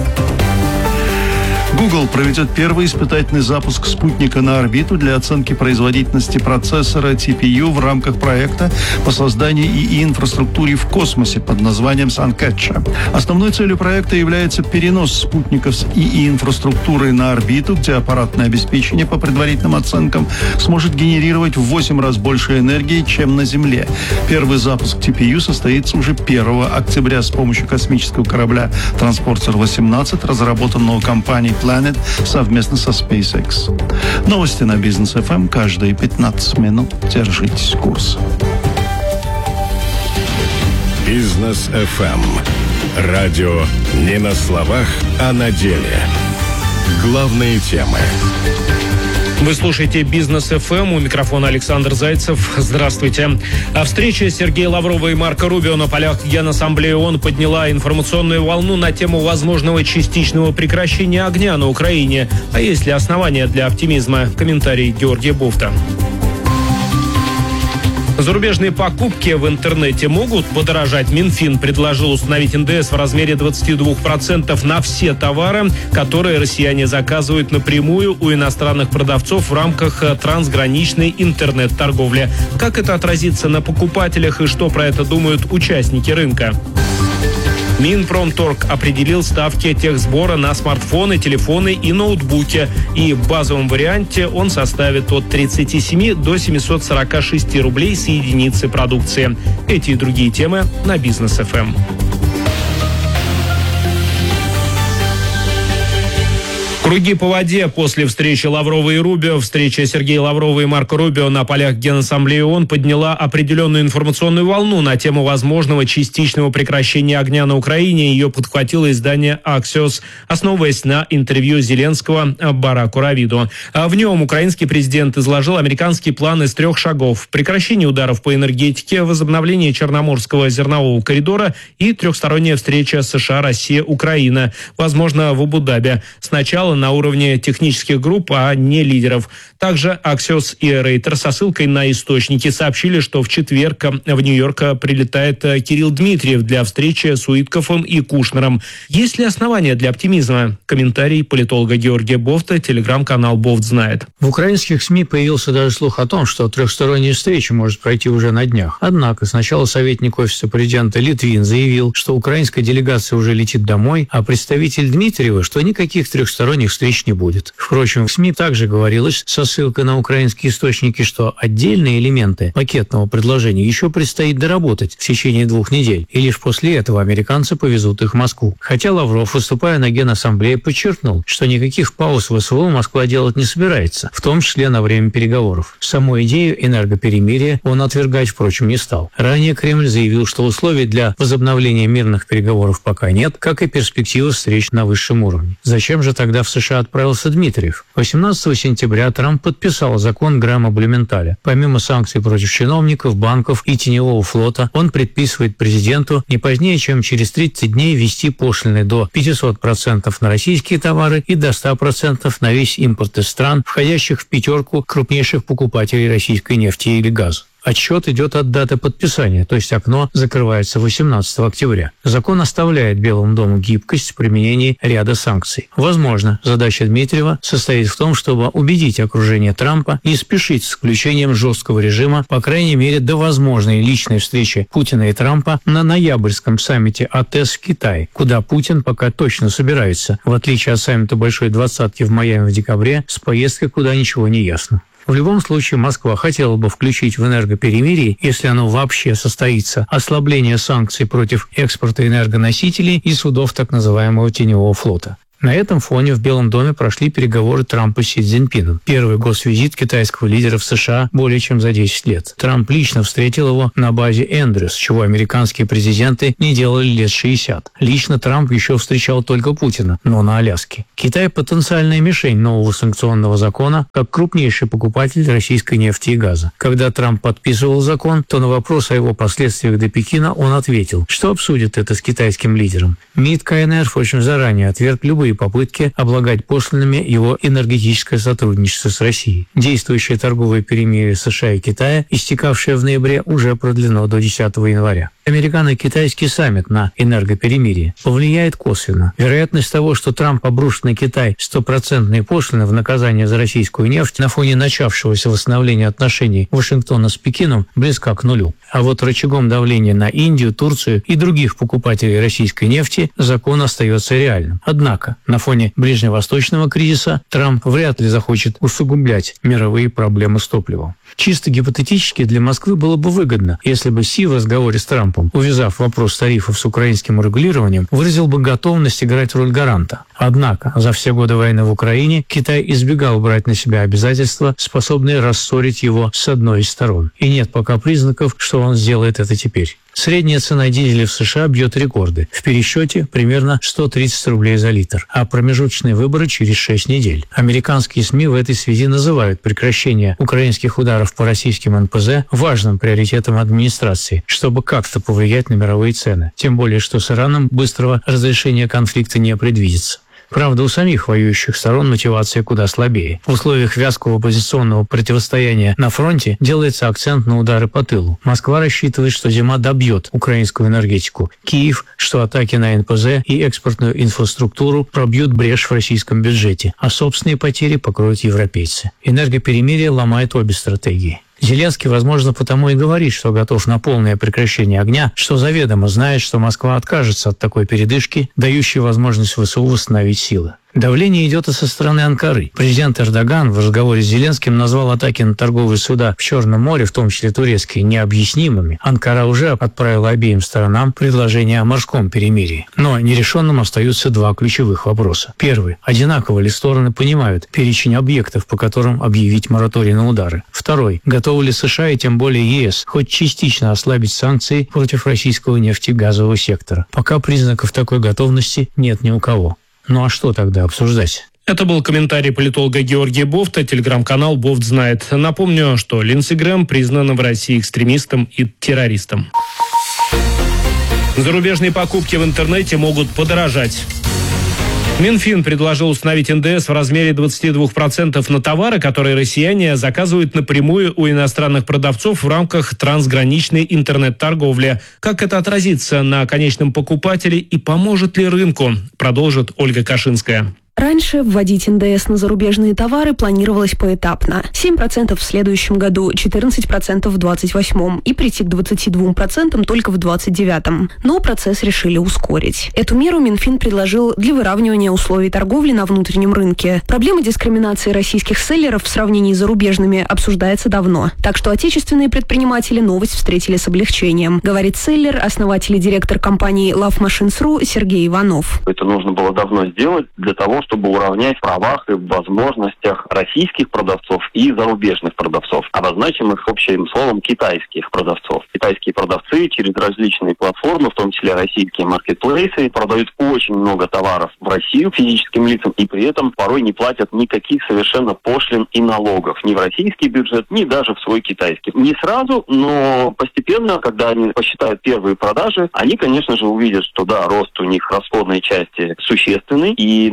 S12: Google проведет первый испытательный запуск спутника на орбиту для оценки производительности процессора TPU в рамках проекта по созданию ИИ-инфраструктуры в космосе под названием SunCatcher. Основной целью проекта является перенос спутников с ИИ-инфраструктурой на орбиту, где аппаратное обеспечение, по предварительным оценкам, сможет генерировать в 8 раз больше энергии, чем на Земле. Первый запуск TPU состоится уже 1 октября с помощью космического корабля «Транспортер-18», разработанного компанией Planet совместно со SpaceX. Новости на Бизнес ФМ каждые 15 минут. Держитесь курса.
S9: Бизнес ФМ. Радио не на словах, а на деле. Главные темы.
S4: Вы слушаете «Бизнес ФМ», у микрофона Александр Зайцев. Здравствуйте. Встреча Сергея Лаврова и Марко Рубио на полях Генассамблеи ООН подняла информационную волну на тему возможного частичного прекращения огня на Украине. А есть ли основания для оптимизма? Комментарий Георгия Бофта. Зарубежные покупки в интернете могут подорожать. Минфин предложил установить НДС в размере 22% на все товары, которые россияне заказывают напрямую у иностранных продавцов в рамках трансграничной интернет-торговли. Как это отразится на покупателях и что про это думают участники рынка? Минпромторг определил ставки техсбора на смартфоны, телефоны и ноутбуки. И в базовом варианте он составит от 37 до 746 рублей с единицы продукции. Эти и другие темы на Бизнес ФМ. Круги по воде после встречи Лаврова и Рубио. Встреча Сергея Лаврова и Марко Рубио на полях Генассамблеи ООН подняла определенную информационную волну на тему возможного частичного прекращения огня на Украине. Ее подхватило издание Axios, основываясь на интервью Зеленского Бараку Равиду. В нем украинский президент изложил американский план из 3 шагов: прекращение ударов по энергетике, возобновление Черноморского зернового коридора и трехсторонняя встреча США, Россия, Украина, возможно, в Абу-Даби. Сначала на уровне технических групп, а не лидеров. Также Axios и Рейтер со ссылкой на источники сообщили, что в четверг в Нью-Йорк прилетает Кирилл Дмитриев для встречи с Уиткофом и Кушнером. Есть ли основания для оптимизма? Комментарий политолога Георгия Бофта, телеграм-канал «Бофт знает».
S1: В украинских СМИ появился даже слух о том, что трехсторонняя встреча может пройти уже на днях. Однако сначала советник офиса президента Литвин заявил, что украинская делегация уже летит домой, а представитель Дмитриева, что никаких трехсторонних встреч не будет. Впрочем, в СМИ также говорилось со ссылкой на украинские источники, что отдельные элементы пакетного предложения еще предстоит доработать в течение 2 недель, и лишь после этого американцы повезут их в Москву. Хотя Лавров, выступая на Генассамблее, подчеркнул, что никаких пауз в СВО Москва делать не собирается, в том числе на время переговоров. Саму идею энергоперемирия он отвергать, впрочем, не стал. Ранее Кремль заявил, что условий для возобновления мирных переговоров пока нет, как и перспективы встреч на высшем уровне. Зачем же тогда в США отправился Дмитриев? 18 сентября Трамп подписал закон Грэма-Блюменталя. Помимо санкций против чиновников, банков и теневого флота, он предписывает президенту не позднее, чем через 30 дней ввести пошлины до 500% на российские товары и до 100% на весь импорт из стран, входящих в 5 крупнейших покупателей российской нефти или газа. Отсчет идет от даты подписания, то есть окно закрывается 18 октября. Закон оставляет Белому дому гибкость в применении ряда санкций. Возможно, задача Дмитриева состоит в том, чтобы убедить окружение Трампа не спешить с включением жесткого режима, по крайней мере, до возможной личной встречи Путина и Трампа на ноябрьском саммите АТЭС в Китае, куда Путин пока точно собирается, в отличие от саммита Большой Двадцатки в Майами в декабре, с поездкой куда ничего не ясно. В любом случае, Москва хотела бы включить в энергоперемирие, если оно вообще состоится, ослабление санкций против экспорта энергоносителей и судов так называемого теневого флота. На этом фоне в Белом доме прошли переговоры Трампа с Си Цзиньпином. Первый госвизит китайского лидера в США более чем за 10 лет. Трамп лично встретил его на базе Эндрюс, чего американские президенты не делали лет 60. Лично Трамп еще встречал только Путина, но на Аляске. Китай – потенциальная мишень нового санкционного закона, как крупнейший покупатель российской нефти и газа. Когда Трамп подписывал закон, то на вопрос о его последствиях для Пекина он ответил, что обсудит это с китайским лидером. МИД КНР очень заранее отверг любые попытки облагать пошлинами его энергетическое сотрудничество с Россией. Действующее торговое перемирие США и Китая, истекавшее в ноябре, уже продлено до 10 января. Американо-китайский саммит на энергоперемирие повлияет косвенно. Вероятность того, что Трамп обрушит на Китай 100% пошлины в наказание за российскую нефть на фоне начавшегося восстановления отношений Вашингтона с Пекином, близка к нулю. А вот рычагом давления на Индию, Турцию и других покупателей российской нефти закон остается реальным. Однако, на фоне ближневосточного кризиса Трамп вряд ли захочет усугублять мировые проблемы с топливом. Чисто гипотетически для Москвы было бы выгодно, если бы Си в разговоре с Трампом, увязав вопрос тарифов с украинским урегулированием, выразил бы готовность играть роль гаранта. Однако за все годы войны в Украине Китай избегал брать на себя обязательства, способные рассорить его с одной из сторон. И нет пока признаков, что он сделает это теперь. Средняя цена дизеля в США бьет рекорды. В пересчете примерно 130 рублей за литр, а промежуточные выборы через 6 недель. Американские СМИ в этой связи называют прекращение украинских ударов по российским НПЗ важным приоритетом администрации, чтобы как-то повлиять на мировые цены. Тем более, что с Ираном быстрого разрешения конфликта не предвидится. Правда, у самих воюющих сторон мотивация куда слабее. В условиях вязкого позиционного противостояния на фронте делается акцент на удары по тылу. Москва рассчитывает, что зима добьет украинскую энергетику. Киев, что атаки на НПЗ и экспортную инфраструктуру пробьют брешь в российском бюджете, а собственные потери покроют европейцы. Энергоперемирие ломает обе стратегии. Зеленский, возможно, потому и говорит, что готов на полное прекращение огня, что заведомо знает, что Москва откажется от такой передышки, дающей возможность ВСУ восстановить силы. Давление идет и со стороны Анкары. Президент Эрдоган в разговоре с Зеленским назвал атаки на торговые суда в Черном море, в том числе турецкие, необъяснимыми. Анкара уже отправила обеим сторонам предложение о морском перемирии. Но нерешенным остаются два ключевых вопроса. Первый. Одинаково ли стороны понимают перечень объектов, по которым объявить мораторий на удары? Второй. Готовы ли США и тем более ЕС хоть частично ослабить санкции против российского нефтегазового сектора? Пока признаков такой готовности нет ни у кого. Ну а что тогда обсуждать?
S4: Это был комментарий политолога Георгия Бофта, телеграм-канал «Бофт знает». Напомню, что Линдси Грэм признан в России экстремистом и террористом. Зарубежные покупки в интернете могут подорожать. Минфин предложил установить НДС в размере 22% на товары, которые россияне заказывают напрямую у иностранных продавцов в рамках трансграничной интернет-торговли. Как это отразится на конечном покупателе и поможет ли рынку, продолжит Ольга Кашинская.
S2: Раньше вводить НДС на зарубежные товары планировалось поэтапно. 7% в следующем году, 14% в 28-м и прийти к 22% только в 29-м. Но процесс решили ускорить. Эту меру Минфин предложил для выравнивания условий торговли на внутреннем рынке. Проблема дискриминации российских селлеров в сравнении с зарубежными обсуждается давно. Так что отечественные предприниматели новость встретили с облегчением, говорит селлер, основатель и директор компании Love Machines.ru Сергей Иванов.
S3: Это нужно было давно сделать для того, чтобы уравнять в правах и в возможностях российских продавцов и зарубежных продавцов, обозначим их общим словом китайских продавцов. Китайские продавцы через различные платформы, в том числе российские маркетплейсы, продают очень много товаров в Россию физическим лицам и при этом порой не платят никаких совершенно пошлин и налогов ни в российский бюджет, ни даже в свой китайский. Не сразу, но постепенно, когда они посчитают первые продажи, они, конечно же, увидят, что да, рост у них расходной части существенный и начнут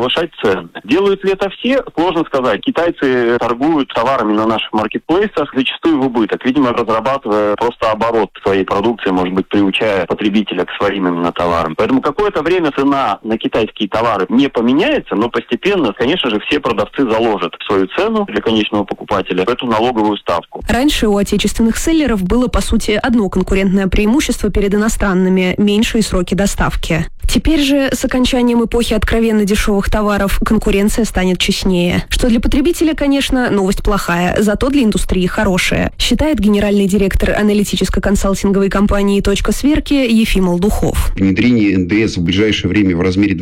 S3: повышать цены. Делают ли это все? Сложно сказать. Китайцы торгуют товарами на наших маркетплейсах зачастую в убыток, видимо, разрабатывая просто оборот своей продукции, может быть, приучая потребителя к своим именно товарам. Поэтому какое-то время цена на китайские товары не поменяется, но постепенно, конечно же, все продавцы заложат свою цену для конечного покупателя, эту налоговую ставку.
S2: Раньше у отечественных селлеров было, по сути, одно конкурентное преимущество перед иностранными – меньшие сроки доставки. Теперь же, с окончанием эпохи откровенно дешевых товаров, конкуренция станет честнее. Что для потребителя, конечно, новость плохая, зато для индустрии хорошая, считает генеральный директор аналитическо-консалтинговой компании «Точка сверки» Ефим Алдухов.
S7: Внедрение НДС в ближайшее время в размере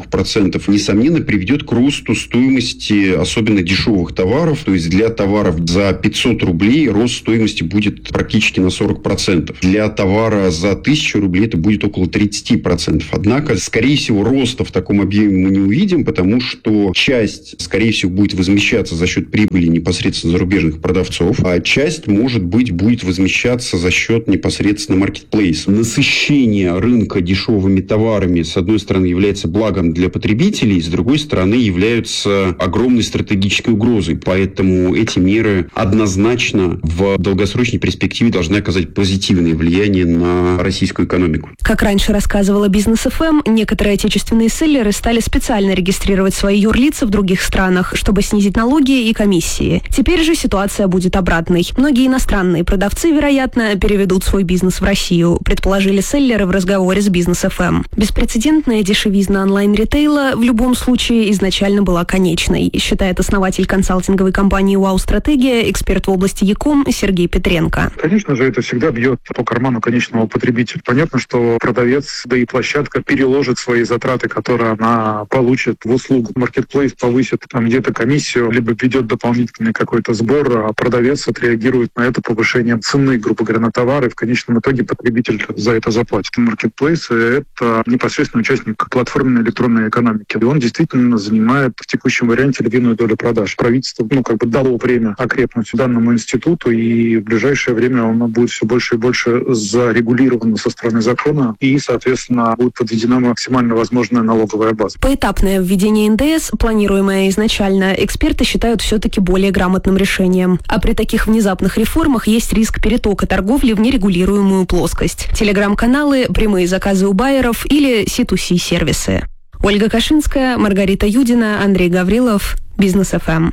S7: 22% несомненно приведет к росту стоимости особенно дешевых товаров. То есть для товаров за 500 рублей рост стоимости будет практически на 40%. Для товара за 1000 рублей это будет около 30%. Однако, скорее всего, роста в таком объеме мы не увидим, потому что часть, скорее всего, будет возмещаться за счет прибыли непосредственно зарубежных продавцов, а часть, может быть, будет возмещаться за счет непосредственно маркетплейса. Насыщение рынка дешевыми товарами, с одной стороны, является благом для потребителей, с другой стороны, являются огромной стратегической угрозой. Поэтому эти меры однозначно в долгосрочной перспективе должны оказать позитивное влияние на российскую экономику.
S2: Как раньше рассказывала Бизнес.ФМ, некоторые отечественные селлеры стали специально регистрировать свои юрлица в других странах, чтобы снизить налоги и комиссии. Теперь же ситуация будет обратной. Многие иностранные продавцы, вероятно, переведут свой бизнес в Россию, предположили селлеры в разговоре с Бизнес.ФМ. Беспрецедентная дешевизна онлайн-ритейла в любом случае изначально была конечной, считает основатель консалтинговой компании «Вау-стратегия», эксперт в области e-com Сергей Петренко.
S8: Конечно же, это всегда бьет по карману конечного потребителя. Понятно, что продавец, да и площадка переложит свои затраты, которые она получит в услугу. Маркетплейс повысит там где-то комиссию, либо ведет дополнительный какой-то сбор, а продавец отреагирует на это повышением цены, грубо говоря, на товары. В конечном итоге потребитель за это заплатит. Маркетплейс — это непосредственно участник платформенной электронной экономики. И он действительно занимает в текущем варианте львиную долю продаж. Правительство, дало время окрепнуть данному институту, и в ближайшее время оно будет все больше и больше зарегулировано со стороны закона, и, соответственно, будет подведена максимально возможная налоговая база.
S2: Поэтапное введение НДС, планируемое изначально, эксперты считают все-таки более грамотным решением. А при таких внезапных реформах есть риск перетока торговли в нерегулируемую плоскость. Телеграм-каналы, прямые заказы у байеров или C2C сервисы. Ольга Кашинская, Маргарита Юдина, Андрей Гаврилов, Бизнес.ФМ.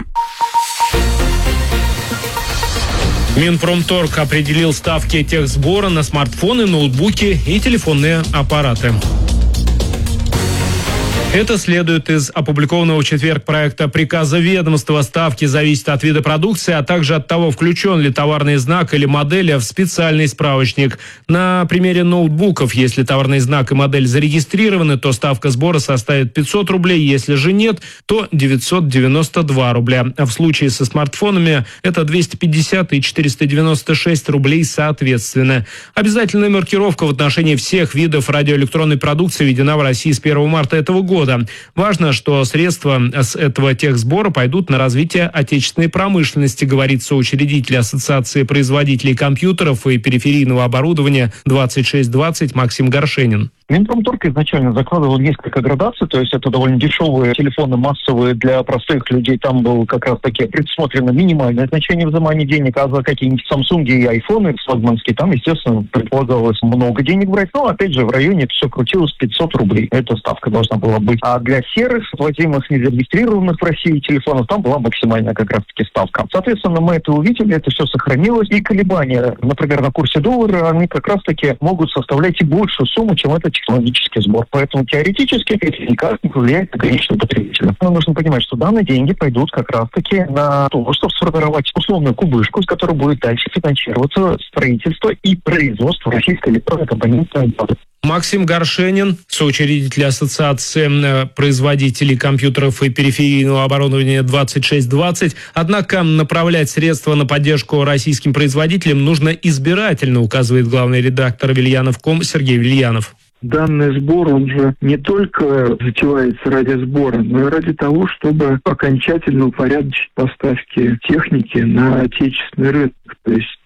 S4: Минпромторг определил ставки техсбора на смартфоны, ноутбуки и телефонные аппараты. Это следует из опубликованного в четверг проекта приказа ведомства. Ставки зависят от вида продукции, а также от того, включен ли товарный знак или модель в специальный справочник. На примере ноутбуков, если товарный знак и модель зарегистрированы, то ставка сбора составит 500 рублей, если же нет, то 992 рубля. А в случае со смартфонами это 250 и 496 рублей соответственно. Обязательная маркировка в отношении всех видов радиоэлектронной продукции введена в России с 1 марта этого года. Важно, что средства с этого техсбора пойдут на развитие отечественной промышленности, говорится учредитель Ассоциации производителей компьютеров и периферийного оборудования 2620 Максим Горшенин.
S23: Минпромторг изначально закладывал несколько градаций, то есть это довольно дешевые телефоны, массовые для простых людей. Там было как раз таки предусмотрено минимальное значение взимания денег, а за какие-нибудь Samsung и айфоны флагманские, там, естественно, предполагалось много денег брать. Но, опять же, в районе это все крутилось 500 рублей. Эта ставка должна была быть. А для серых, владимых, незарегистрированных в России телефонов, там была максимальная как раз-таки ставка. Соответственно, мы это увидели, это все сохранилось. И колебания, например, на курсе доллара, они как раз-таки могут составлять и большую сумму, чем этот технологический сбор. Поэтому теоретически это никак не влияет на конечного потребителя. Но нужно понимать, что данные деньги пойдут как раз-таки на то, чтобы сформировать условную кубышку, с которой будет дальше финансироваться строительство и производство российской электронной компонентной базы.
S4: Максим Горшенин, соучредитель Ассоциации производителей компьютеров и периферийного оборудования 2620. Однако направлять средства на поддержку российским производителям нужно избирательно, указывает главный редактор Вильянов.ком Сергей Вильянов.
S24: Данный сбор, он же не только затевается ради сбора, но и ради того, чтобы окончательно упорядочить поставки техники на отечественный рынок. То есть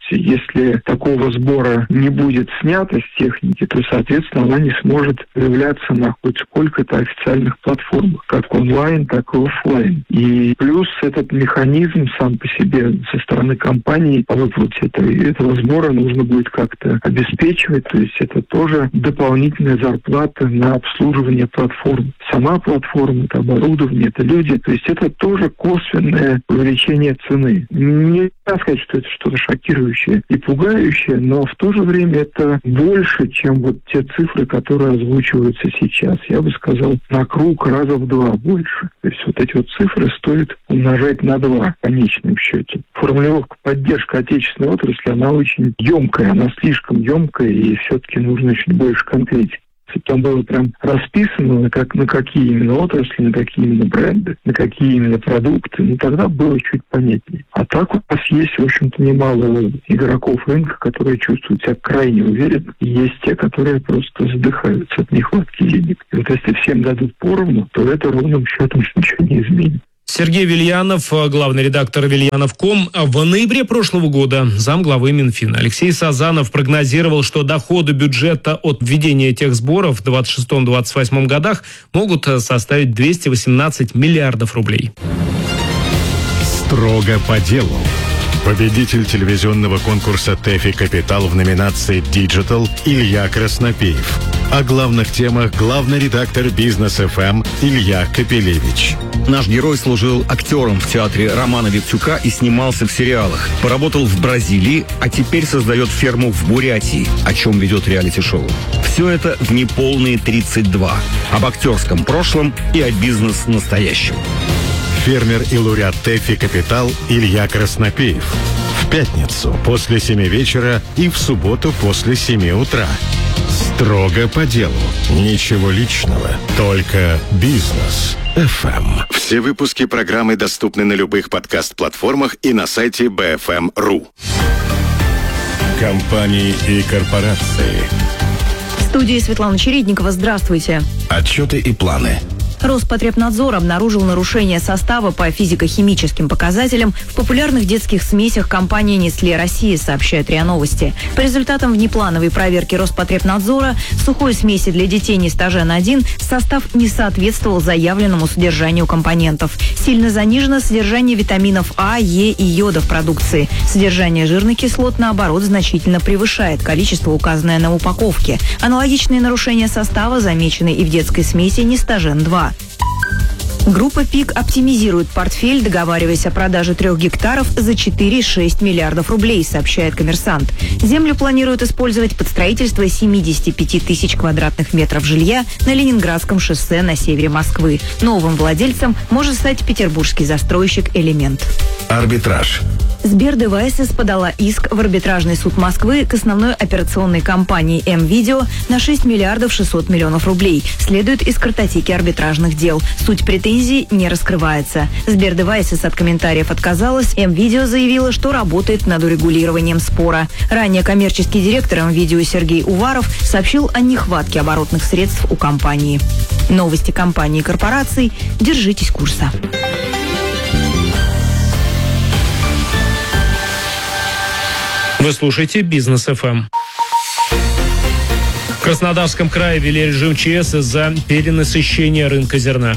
S24: если такого сбора не будет снято с техники, то, соответственно, она не сможет появляться на хоть сколько-то официальных платформах, как онлайн, так и офлайн. И плюс этот механизм сам по себе со стороны компании по выплате этого сбора нужно будет как-то обеспечивать, то есть это тоже дополнительная зарплата на обслуживание платформ. Сама платформа, это оборудование, это люди, то есть это тоже косвенное увеличение цены. Нельзя сказать, что это что-то шокирующее и пугающее, но в то же время это больше, чем вот те цифры, которые озвучиваются сейчас. Я бы сказал, на круг раза в 2 больше. То есть вот эти вот цифры стоит умножать на 2 в конечном счете. Формулировка «поддержка отечественной отрасли», она очень емкая, она слишком емкая, и все-таки нужно чуть больше конкретики. Если бы там было прям расписано, на какие именно отрасли, на какие именно бренды, на какие именно продукты, тогда было чуть понятнее. А так у нас есть, в общем-то, немало игроков рынка, которые чувствуют себя крайне уверенно, и есть те, которые просто задыхаются от нехватки денег. И вот если всем дадут поровну, то это ровным счетом ничего не изменит.
S4: Сергей Вильянов, главный редактор Вильянов.ком. В ноябре прошлого года замглавы Минфина Алексей Сазанов прогнозировал, что доходы бюджета от введения этих сборов в 2026-2028 годах могут составить 218 миллиардов рублей.
S9: Строго по делу. Победитель телевизионного конкурса «ТЭФИ Капитал» в номинации «Диджитал» Илья Краснопеев. О главных темах главный редактор «Бизнес-ФМ» Илья Капелевич.
S5: Наш герой служил актером в театре Романа Виктюка и снимался в сериалах. Поработал в Бразилии, а теперь создает ферму в Бурятии, о чем ведет реалити-шоу. Все это в неполные 32. Об актерском прошлом и о бизнес-настоящем.
S9: Фермер и лауреат ТЭФИ «Капитал» Илья Краснопеев. В пятницу после 7 вечера и в субботу после 7 утра. Строго по делу. Ничего личного. Только бизнес. ФМ. Все выпуски программы доступны на любых подкаст-платформах и на сайте BFM.ru. Компании и корпорации.
S6: В студии Светлана Чередникова. Здравствуйте.
S9: Отчеты и планы.
S6: Роспотребнадзор обнаружил нарушение состава по физико-химическим показателям в популярных детских смесях компании «Нестле Россия», сообщает РИА Новости. По результатам внеплановой проверки Роспотребнадзора в сухой смеси для детей Нестажен-1 состав не соответствовал заявленному содержанию компонентов. Сильно занижено содержание витаминов А, Е и йода в продукции. Содержание жирных кислот, наоборот, значительно превышает количество, указанное на упаковке. Аналогичные нарушения состава замечены и в детской смеси Нестажен-2. Группа «ПИК» оптимизирует портфель, договариваясь о продаже 3 гектаров за 4,6 миллиардов рублей, сообщает «Коммерсант». Землю планируют использовать под строительство 75 тысяч квадратных метров жилья на Ленинградском шоссе на севере Москвы. Новым владельцем может стать петербургский застройщик «Элемент».
S9: Арбитраж.
S6: Сбердевайсес подала иск в арбитражный суд Москвы к основной операционной компании М-Видео на 6 миллиардов 600 миллионов рублей. Следует из картотеки арбитражных дел. Суть претензий не раскрывается. Сбердевайсес от комментариев отказалась. М-Видео заявила, что работает над урегулированием спора. Ранее коммерческий директор М-Видео Сергей Уваров сообщил о нехватке оборотных средств у компании. Новости компании и корпораций. Держитесь курса.
S4: Вы слушаете «Бизнес-ФМ». В Краснодарском крае ввели режим ЧС из-за перенасыщения рынка зерна.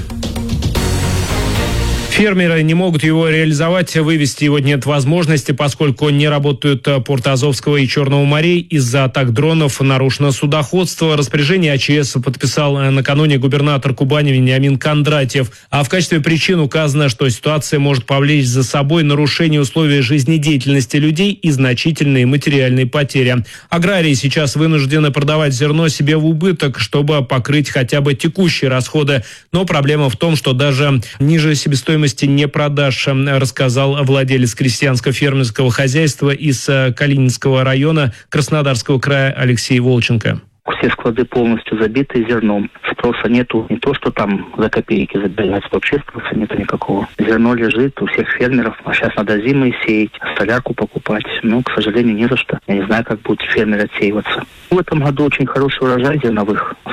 S4: Фермеры не могут его реализовать, вывести его нет возможности, поскольку не работают порты Азовского и Черного морей. Из-за атак дронов нарушено судоходство. Распоряжение АЧС подписал накануне губернатор Кубани Вениамин Кондратьев. А в качестве причин указано, что ситуация может повлечь за собой нарушение условий жизнедеятельности людей и значительные материальные потери. Аграрии сейчас вынуждены продавать зерно себе в убыток, чтобы покрыть хотя бы текущие расходы. Но проблема в том, что даже ниже себестоимости не продаж, рассказал владелец крестьянско-фермерского хозяйства из Калининского района Краснодарского края Алексей Волченко.
S11: Все склады полностью забиты зерном. Спроса нету. Не то, что там за копейки забирать. Вообще спроса нету никакого. Зерно лежит у всех фермеров. А сейчас надо зимой сеять, солярку покупать. Но, к сожалению, не за что. Я не знаю, как будут фермеры отсеиваться. В этом году очень хороший урожай зерновых.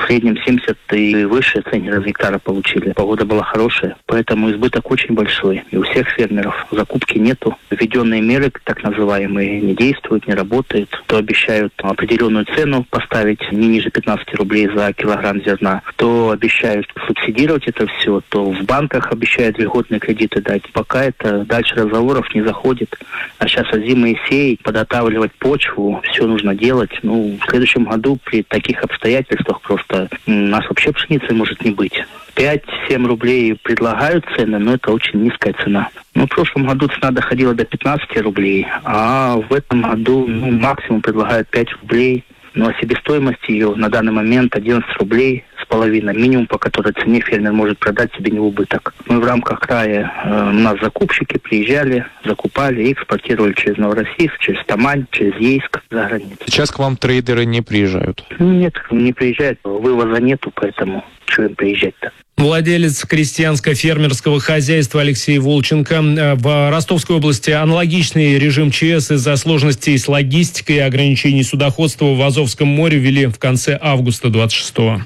S11: среднем 70 и выше центнеров гектара получили. Погода была хорошая, поэтому избыток очень большой. И у всех фермеров закупки нету. Введенные меры, так называемые, не действуют, не работают. То обещают определенную цену поставить не ниже 15 рублей за килограмм зерна, то обещают субсидировать это все, то в банках обещают льготные кредиты дать. Пока это дальше разговоров не заходит. А сейчас озимые сеять, подготавливать почву, все нужно делать. В следующем году при таких обстоятельствах просто у нас вообще пшеницы может не быть. 5-7 рублей предлагают цены, но это очень низкая цена. В прошлом году цена доходила до 15 рублей, а в этом году максимум предлагают 5 рублей. А себестоимость ее на данный момент 11 рублей с половиной, минимум, по которой цене фермер может продать себе не в убыток. Мы в рамках края, у нас закупщики приезжали, закупали и экспортировали через Новороссийск, через Тамань, через Ейск за границу.
S10: Сейчас к вам трейдеры не приезжают?
S11: Нет, не приезжают, вывоза нету, поэтому что им приезжать-то?
S4: Владелец крестьянско-фермерского хозяйства Алексей Волченко. В Ростовской области аналогичный режим ЧС из-за сложностей с логистикой и ограничений судоходства в Азовском море ввели в конце августа 26-го.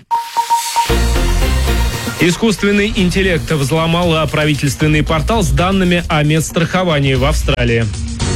S4: Искусственный интеллект взломал правительственный портал с данными о медстраховании в Австралии.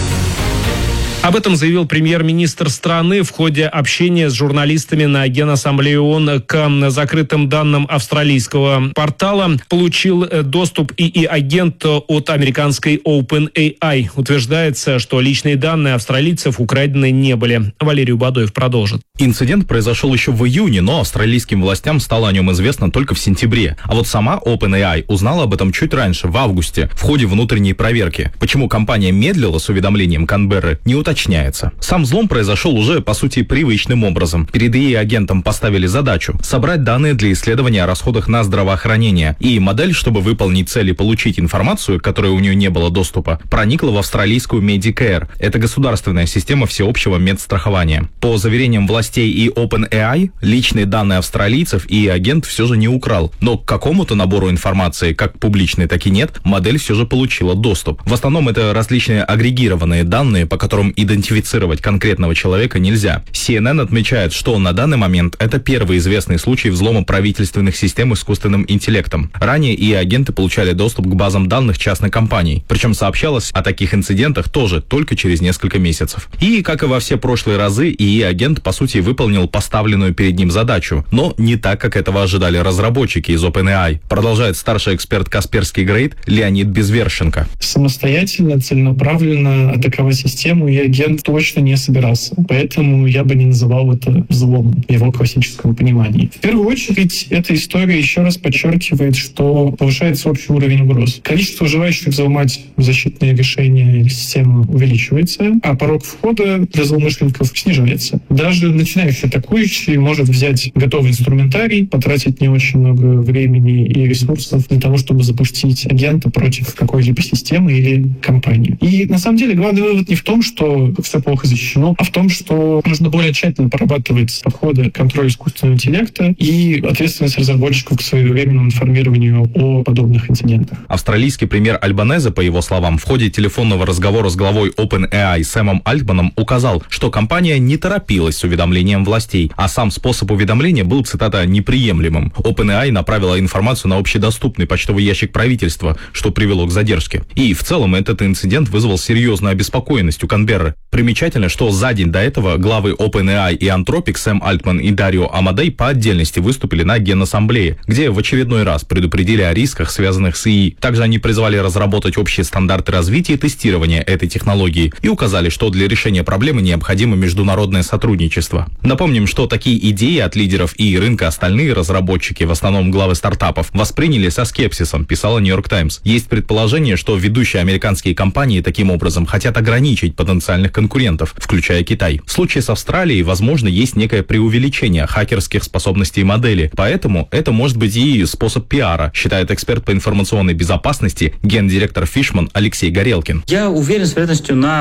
S4: Об этом заявил премьер-министр страны в ходе общения с журналистами на Генассамблее ООН к закрытым данным австралийского портала. Получил доступ ИИ-агент от американской OpenAI. Утверждается, что личные данные австралийцев украдены не были. Валерий Убадоев продолжит.
S13: Инцидент произошел еще в июне, но австралийским властям стало о нем известно только в сентябре. А вот сама OpenAI узнала об этом чуть раньше, в августе, в ходе внутренней проверки. Почему компания медлила с уведомлением Канберры, не уточняется. Сам взлом произошел уже, по сути, привычным образом. Перед ИИ-агентом поставили задачу собрать данные для исследования о расходах на здравоохранение. И модель, чтобы выполнить цель и получить информацию, к которой у нее не было доступа, проникла в австралийскую Medicare. Это государственная система всеобщего медстрахования. По заверениям властей и OpenAI, личные данные австралийцев ИИ-агент все же не украл. Но к какому-то набору информации, как публичной, так и нет, модель все же получила доступ. В основном это различные агрегированные данные, по которым идентифицировать конкретного человека нельзя. CNN отмечает, что на данный момент это первый известный случай взлома правительственных систем искусственным интеллектом. Ранее ИИ-агенты получали доступ к базам данных частных компаний. Причем сообщалось о таких инцидентах тоже только через несколько месяцев. И, как и во все прошлые разы, ИИ-агент, по сути, выполнил поставленную перед ним задачу, но не так, как этого ожидали разработчики из OpenAI. Продолжает старший эксперт Касперский Грейд Леонид Безвершенко.
S15: Самостоятельно, целенаправленно атаковать систему ИИ-агент точно не собирался. Поэтому я бы не называл это взломом в его классическом понимании. В первую очередь, эта история еще раз подчеркивает, что повышается общий уровень угроз. Количество желающих взломать защитные решения или системы увеличивается, а порог входа для злоумышленников снижается. Даже начинающий атакующий может взять готовый инструментарий, потратить не очень много времени и ресурсов для того, чтобы запустить агента против какой-либо системы или компании. И на самом деле главный вывод не в том, что все плохо защищено, а в том, что нужно более тщательно прорабатывать подходы к контролю искусственного интеллекта и ответственность разработчиков к своевременному информированию о подобных инцидентах.
S13: Австралийский премьер Альбанезе, по его словам, в ходе телефонного разговора с главой OpenAI Сэмом Альтманом указал, что компания не торопилась с уведомлением властей, а сам способ уведомления был, цитата, неприемлемым. OpenAI направила информацию на общедоступный почтовый ящик правительства, что привело к задержке. И в целом этот инцидент вызвал серьезную обеспокоенность у Канберры. Примечательно, что за день до этого главы OpenAI и Anthropic Сэм Альтман и Дарио Амадей по отдельности выступили на Генассамблее, где в очередной раз предупредили о рисках, связанных с ИИ. Также они призвали разработать общие стандарты развития и тестирования этой технологии и указали, что для решения проблемы необходимо международное сотрудничество. Напомним, что такие идеи от лидеров ИИ рынка остальные разработчики, в основном главы стартапов, восприняли со скепсисом, писала Нью-Йорк Таймс. Есть предположение, что ведущие американские компании таким образом хотят ограничить потенциальных конкурентов, включая Китай. В случае с Австралией, возможно, есть некое преувеличение хакерских способностей модели, поэтому это может быть и способ пиара, считает эксперт по информационной безопасности, гендиректор Фишман Алексей Горелкин.
S16: Я уверен с вероятностью на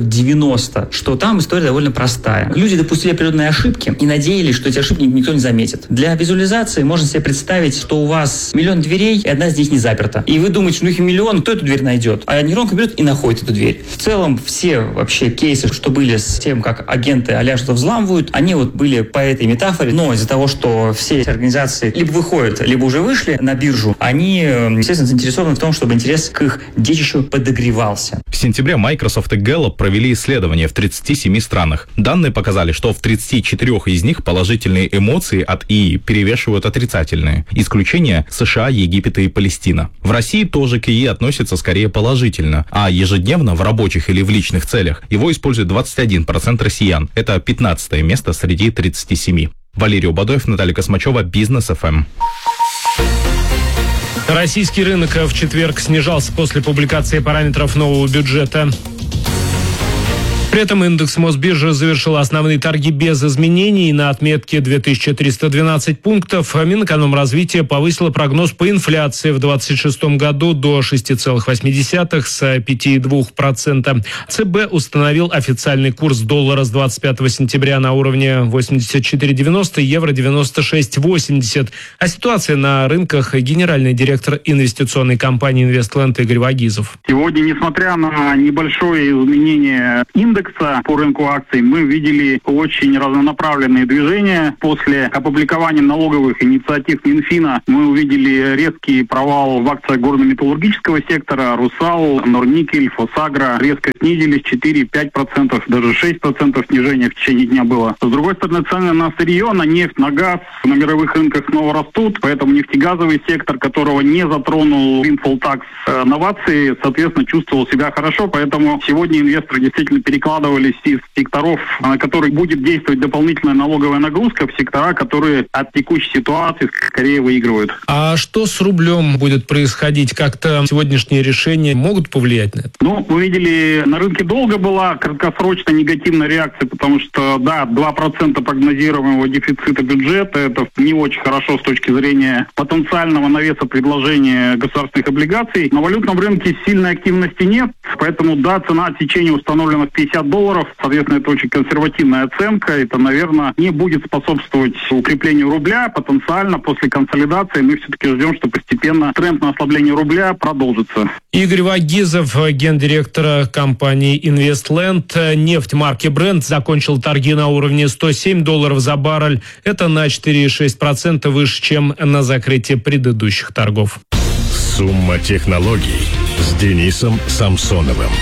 S16: 90%, что там история довольно простая. Люди допустили определенные ошибки и надеялись, что эти ошибки никто не заметит. Для визуализации можно себе представить, что у вас миллион дверей, и одна из них не заперта. И вы думаете, что их миллион, кто эту дверь найдет? А нейронка берет и находит эту дверь. В целом все вообще предыдущие кейсы, что были с тем, как агенты а-ля что-то взламывают, они вот были по этой метафоре, но из-за того, что все эти организации либо выходят, либо уже вышли на биржу, они, естественно, заинтересованы в том, чтобы интерес к их детищу подогревался.
S13: В сентябре Microsoft и Gallup провели исследование в 37 странах. Данные показали, что в 34 из них положительные эмоции от ИИ перевешивают отрицательные. Исключение США, Египет и Палестина. В России тоже к ИИ относятся скорее положительно, а ежедневно в рабочих или в личных целях его использует 21% россиян. Это 15 место среди 37. Валерий Убадоев, Наталья Космачева, Бизнес ФМ.
S4: Российский рынок в четверг снижался после публикации параметров нового бюджета. При этом индекс Мосбиржи завершил основные торги без изменений на отметке 2312 пунктов. Минэкономразвитие повысило прогноз по инфляции в 2026 году до 6,8 с 5,2%. ЦБ установил официальный курс доллара с 25 сентября на уровне 84,90, евро 96,80. А ситуация на рынках генеральный директор инвестиционной компании «Инвестленд» Игорь Вагизов.
S14: Сегодня, несмотря на небольшое изменение индекса по рынку акций, мы видели очень разнонаправленные движения. После опубликования налоговых инициатив Минфина мы увидели резкий провал в акциях горно-металлургического сектора. «Русал», «Норникель», «Фосагро» резко снизились 4-5%, даже 6% снижения в течение дня было. С другой стороны, цены на сырье, на нефть, на газ на мировых рынках снова растут, поэтому нефтегазовый сектор, которого не затронул windfall tax новации, соответственно, чувствовал себя хорошо, поэтому сегодня инвесторы действительно перекладывались из секторов, на которые будет действовать дополнительная налоговая нагрузка, в сектора, которые от текущей ситуации скорее выигрывают.
S4: А что с рублем будет происходить? Как-то сегодняшние решения могут повлиять на это?
S14: Мы видели, на рынке долго была краткосрочная негативная реакция, потому что, 2% прогнозируемого дефицита бюджета, это не очень хорошо с точки зрения потенциального навеса предложения государственных облигаций. На валютном рынке сильной активности нет, поэтому, цена отсечения установлена в $50. Соответственно, это очень консервативная оценка. Это, наверное, не будет способствовать укреплению рубля. Потенциально после консолидации мы все-таки ждем, что постепенно тренд на ослабление рубля продолжится.
S4: Игорь Вагизов, гендиректора компании «Инвестленд». Нефть марки Brent закончил торги на уровне $107 за баррель. Это на 4,6% выше, чем на закрытии предыдущих торгов.
S9: Сумма технологий с Денисом Самсоновым.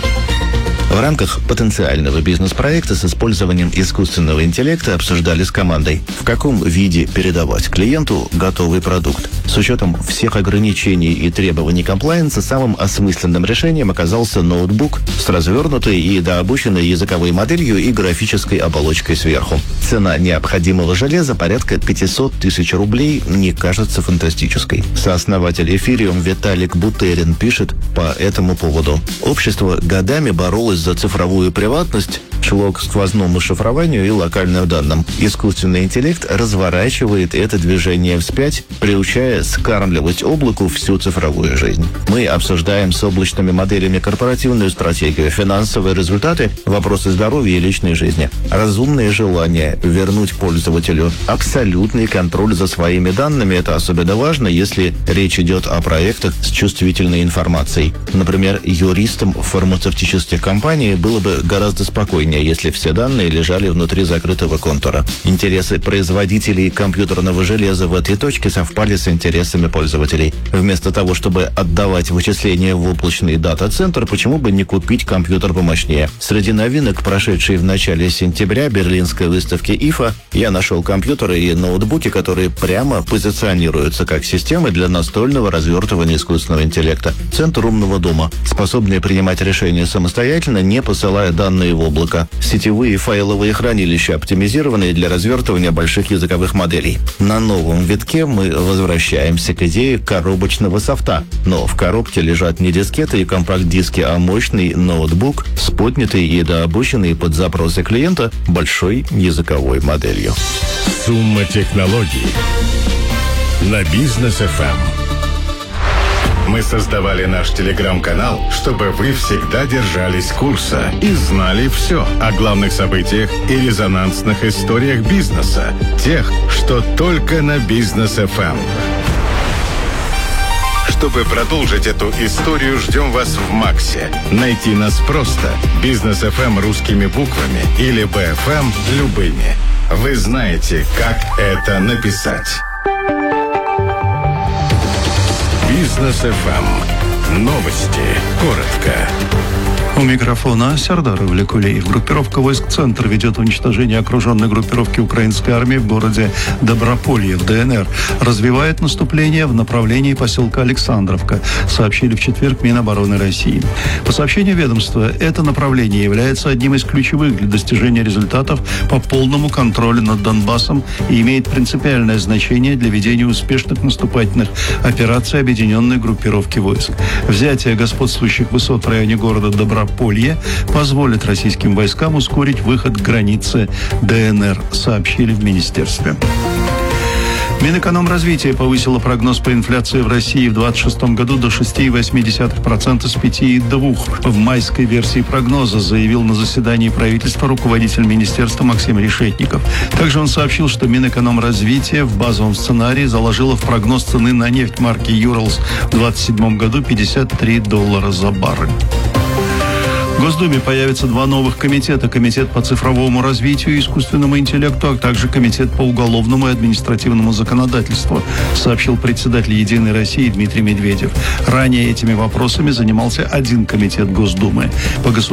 S17: В рамках потенциального бизнес-проекта с использованием искусственного интеллекта обсуждали с командой, в каком виде передавать клиенту готовый продукт. С учетом всех ограничений и требований комплаенса, самым осмысленным решением оказался ноутбук с развернутой и дообученной языковой моделью и графической оболочкой сверху. Цена необходимого железа порядка 500 тысяч рублей не кажется фантастической. Сооснователь Ethereum Виталик Бутерин пишет по этому поводу. Общество годами боролось за цифровую приватность, шло к сквозному шифрованию и локальным данным. Искусственный интеллект разворачивает это движение вспять, приучая скармливать облаку всю цифровую жизнь. Мы обсуждаем с облачными моделями корпоративную стратегию, финансовые результаты, вопросы здоровья и личной жизни. Разумные желания вернуть пользователю абсолютный контроль за своими данными. Это особенно важно, если речь идет о проектах с чувствительной информацией. Например, юристам фармацевтических компаний было бы гораздо спокойнее, если все данные лежали внутри закрытого контура. Интересы производителей компьютерного железа в этой точке совпали с интересами пользователей. Вместо того, чтобы отдавать вычисления в облачный дата-центр, почему бы не купить компьютер помощнее? Среди новинок, прошедшей в начале сентября берлинской выставки IFA, я нашел компьютеры и ноутбуки, которые прямо позиционируются как системы для настольного развертывания искусственного интеллекта. Центр умного дома, способные принимать решения самостоятельно, не посылая данные в облако. Сетевые файловые хранилища, оптимизированные для развертывания больших языковых моделей. На новом витке мы возвращаемся к идее коробочного софта. Но в коробке лежат не дискеты и компакт-диски, а мощный ноутбук с поднятой и дообученной под запросы клиента большой языковой моделью.
S9: Сумма технологий на Бизнес ФМ. Мы создавали наш телеграм-канал, чтобы вы всегда держались курса и знали все о главных событиях и резонансных историях бизнеса. Тех, что только на Бизнес ФМ. Чтобы продолжить эту историю, ждем вас в МАКСе. Найти нас просто. Бизнес FM русскими буквами или BFM любыми. Вы знаете, как это написать. Бизнес FM. Новости. Коротко.
S12: У микрофона Сердар Ивлякулеев. Группировка войск «Центр» ведет уничтожение окруженной группировки украинской армии в городе Доброполье в ДНР. Развивает наступление в направлении поселка Александровка, сообщили в четверг Минобороны России. По сообщению ведомства, это направление является одним из ключевых для достижения результатов по полному контролю над Донбассом и имеет принципиальное значение для ведения успешных наступательных операций объединенной группировки войск. Взятие господствующих высот в районе города Доброполье позволит российским войскам ускорить выход к границе ДНР, сообщили в министерстве. Минэкономразвития повысила прогноз по инфляции в России в 2026 году до 6,8% с 5,2%. В майской версии прогноза заявил на заседании правительства руководитель министерства Максим Решетников. Также он сообщил, что Минэкономразвития в базовом сценарии заложила в прогноз цены на нефть марки «Юралс» в 2027 году $53 за баррель. В Госдуме появятся два новых комитета. Комитет по цифровому развитию и искусственному интеллекту, а также Комитет по уголовному и административному законодательству, сообщил председатель «Единой России» Дмитрий Медведев. Ранее этими вопросами занимался один комитет Госдумы. По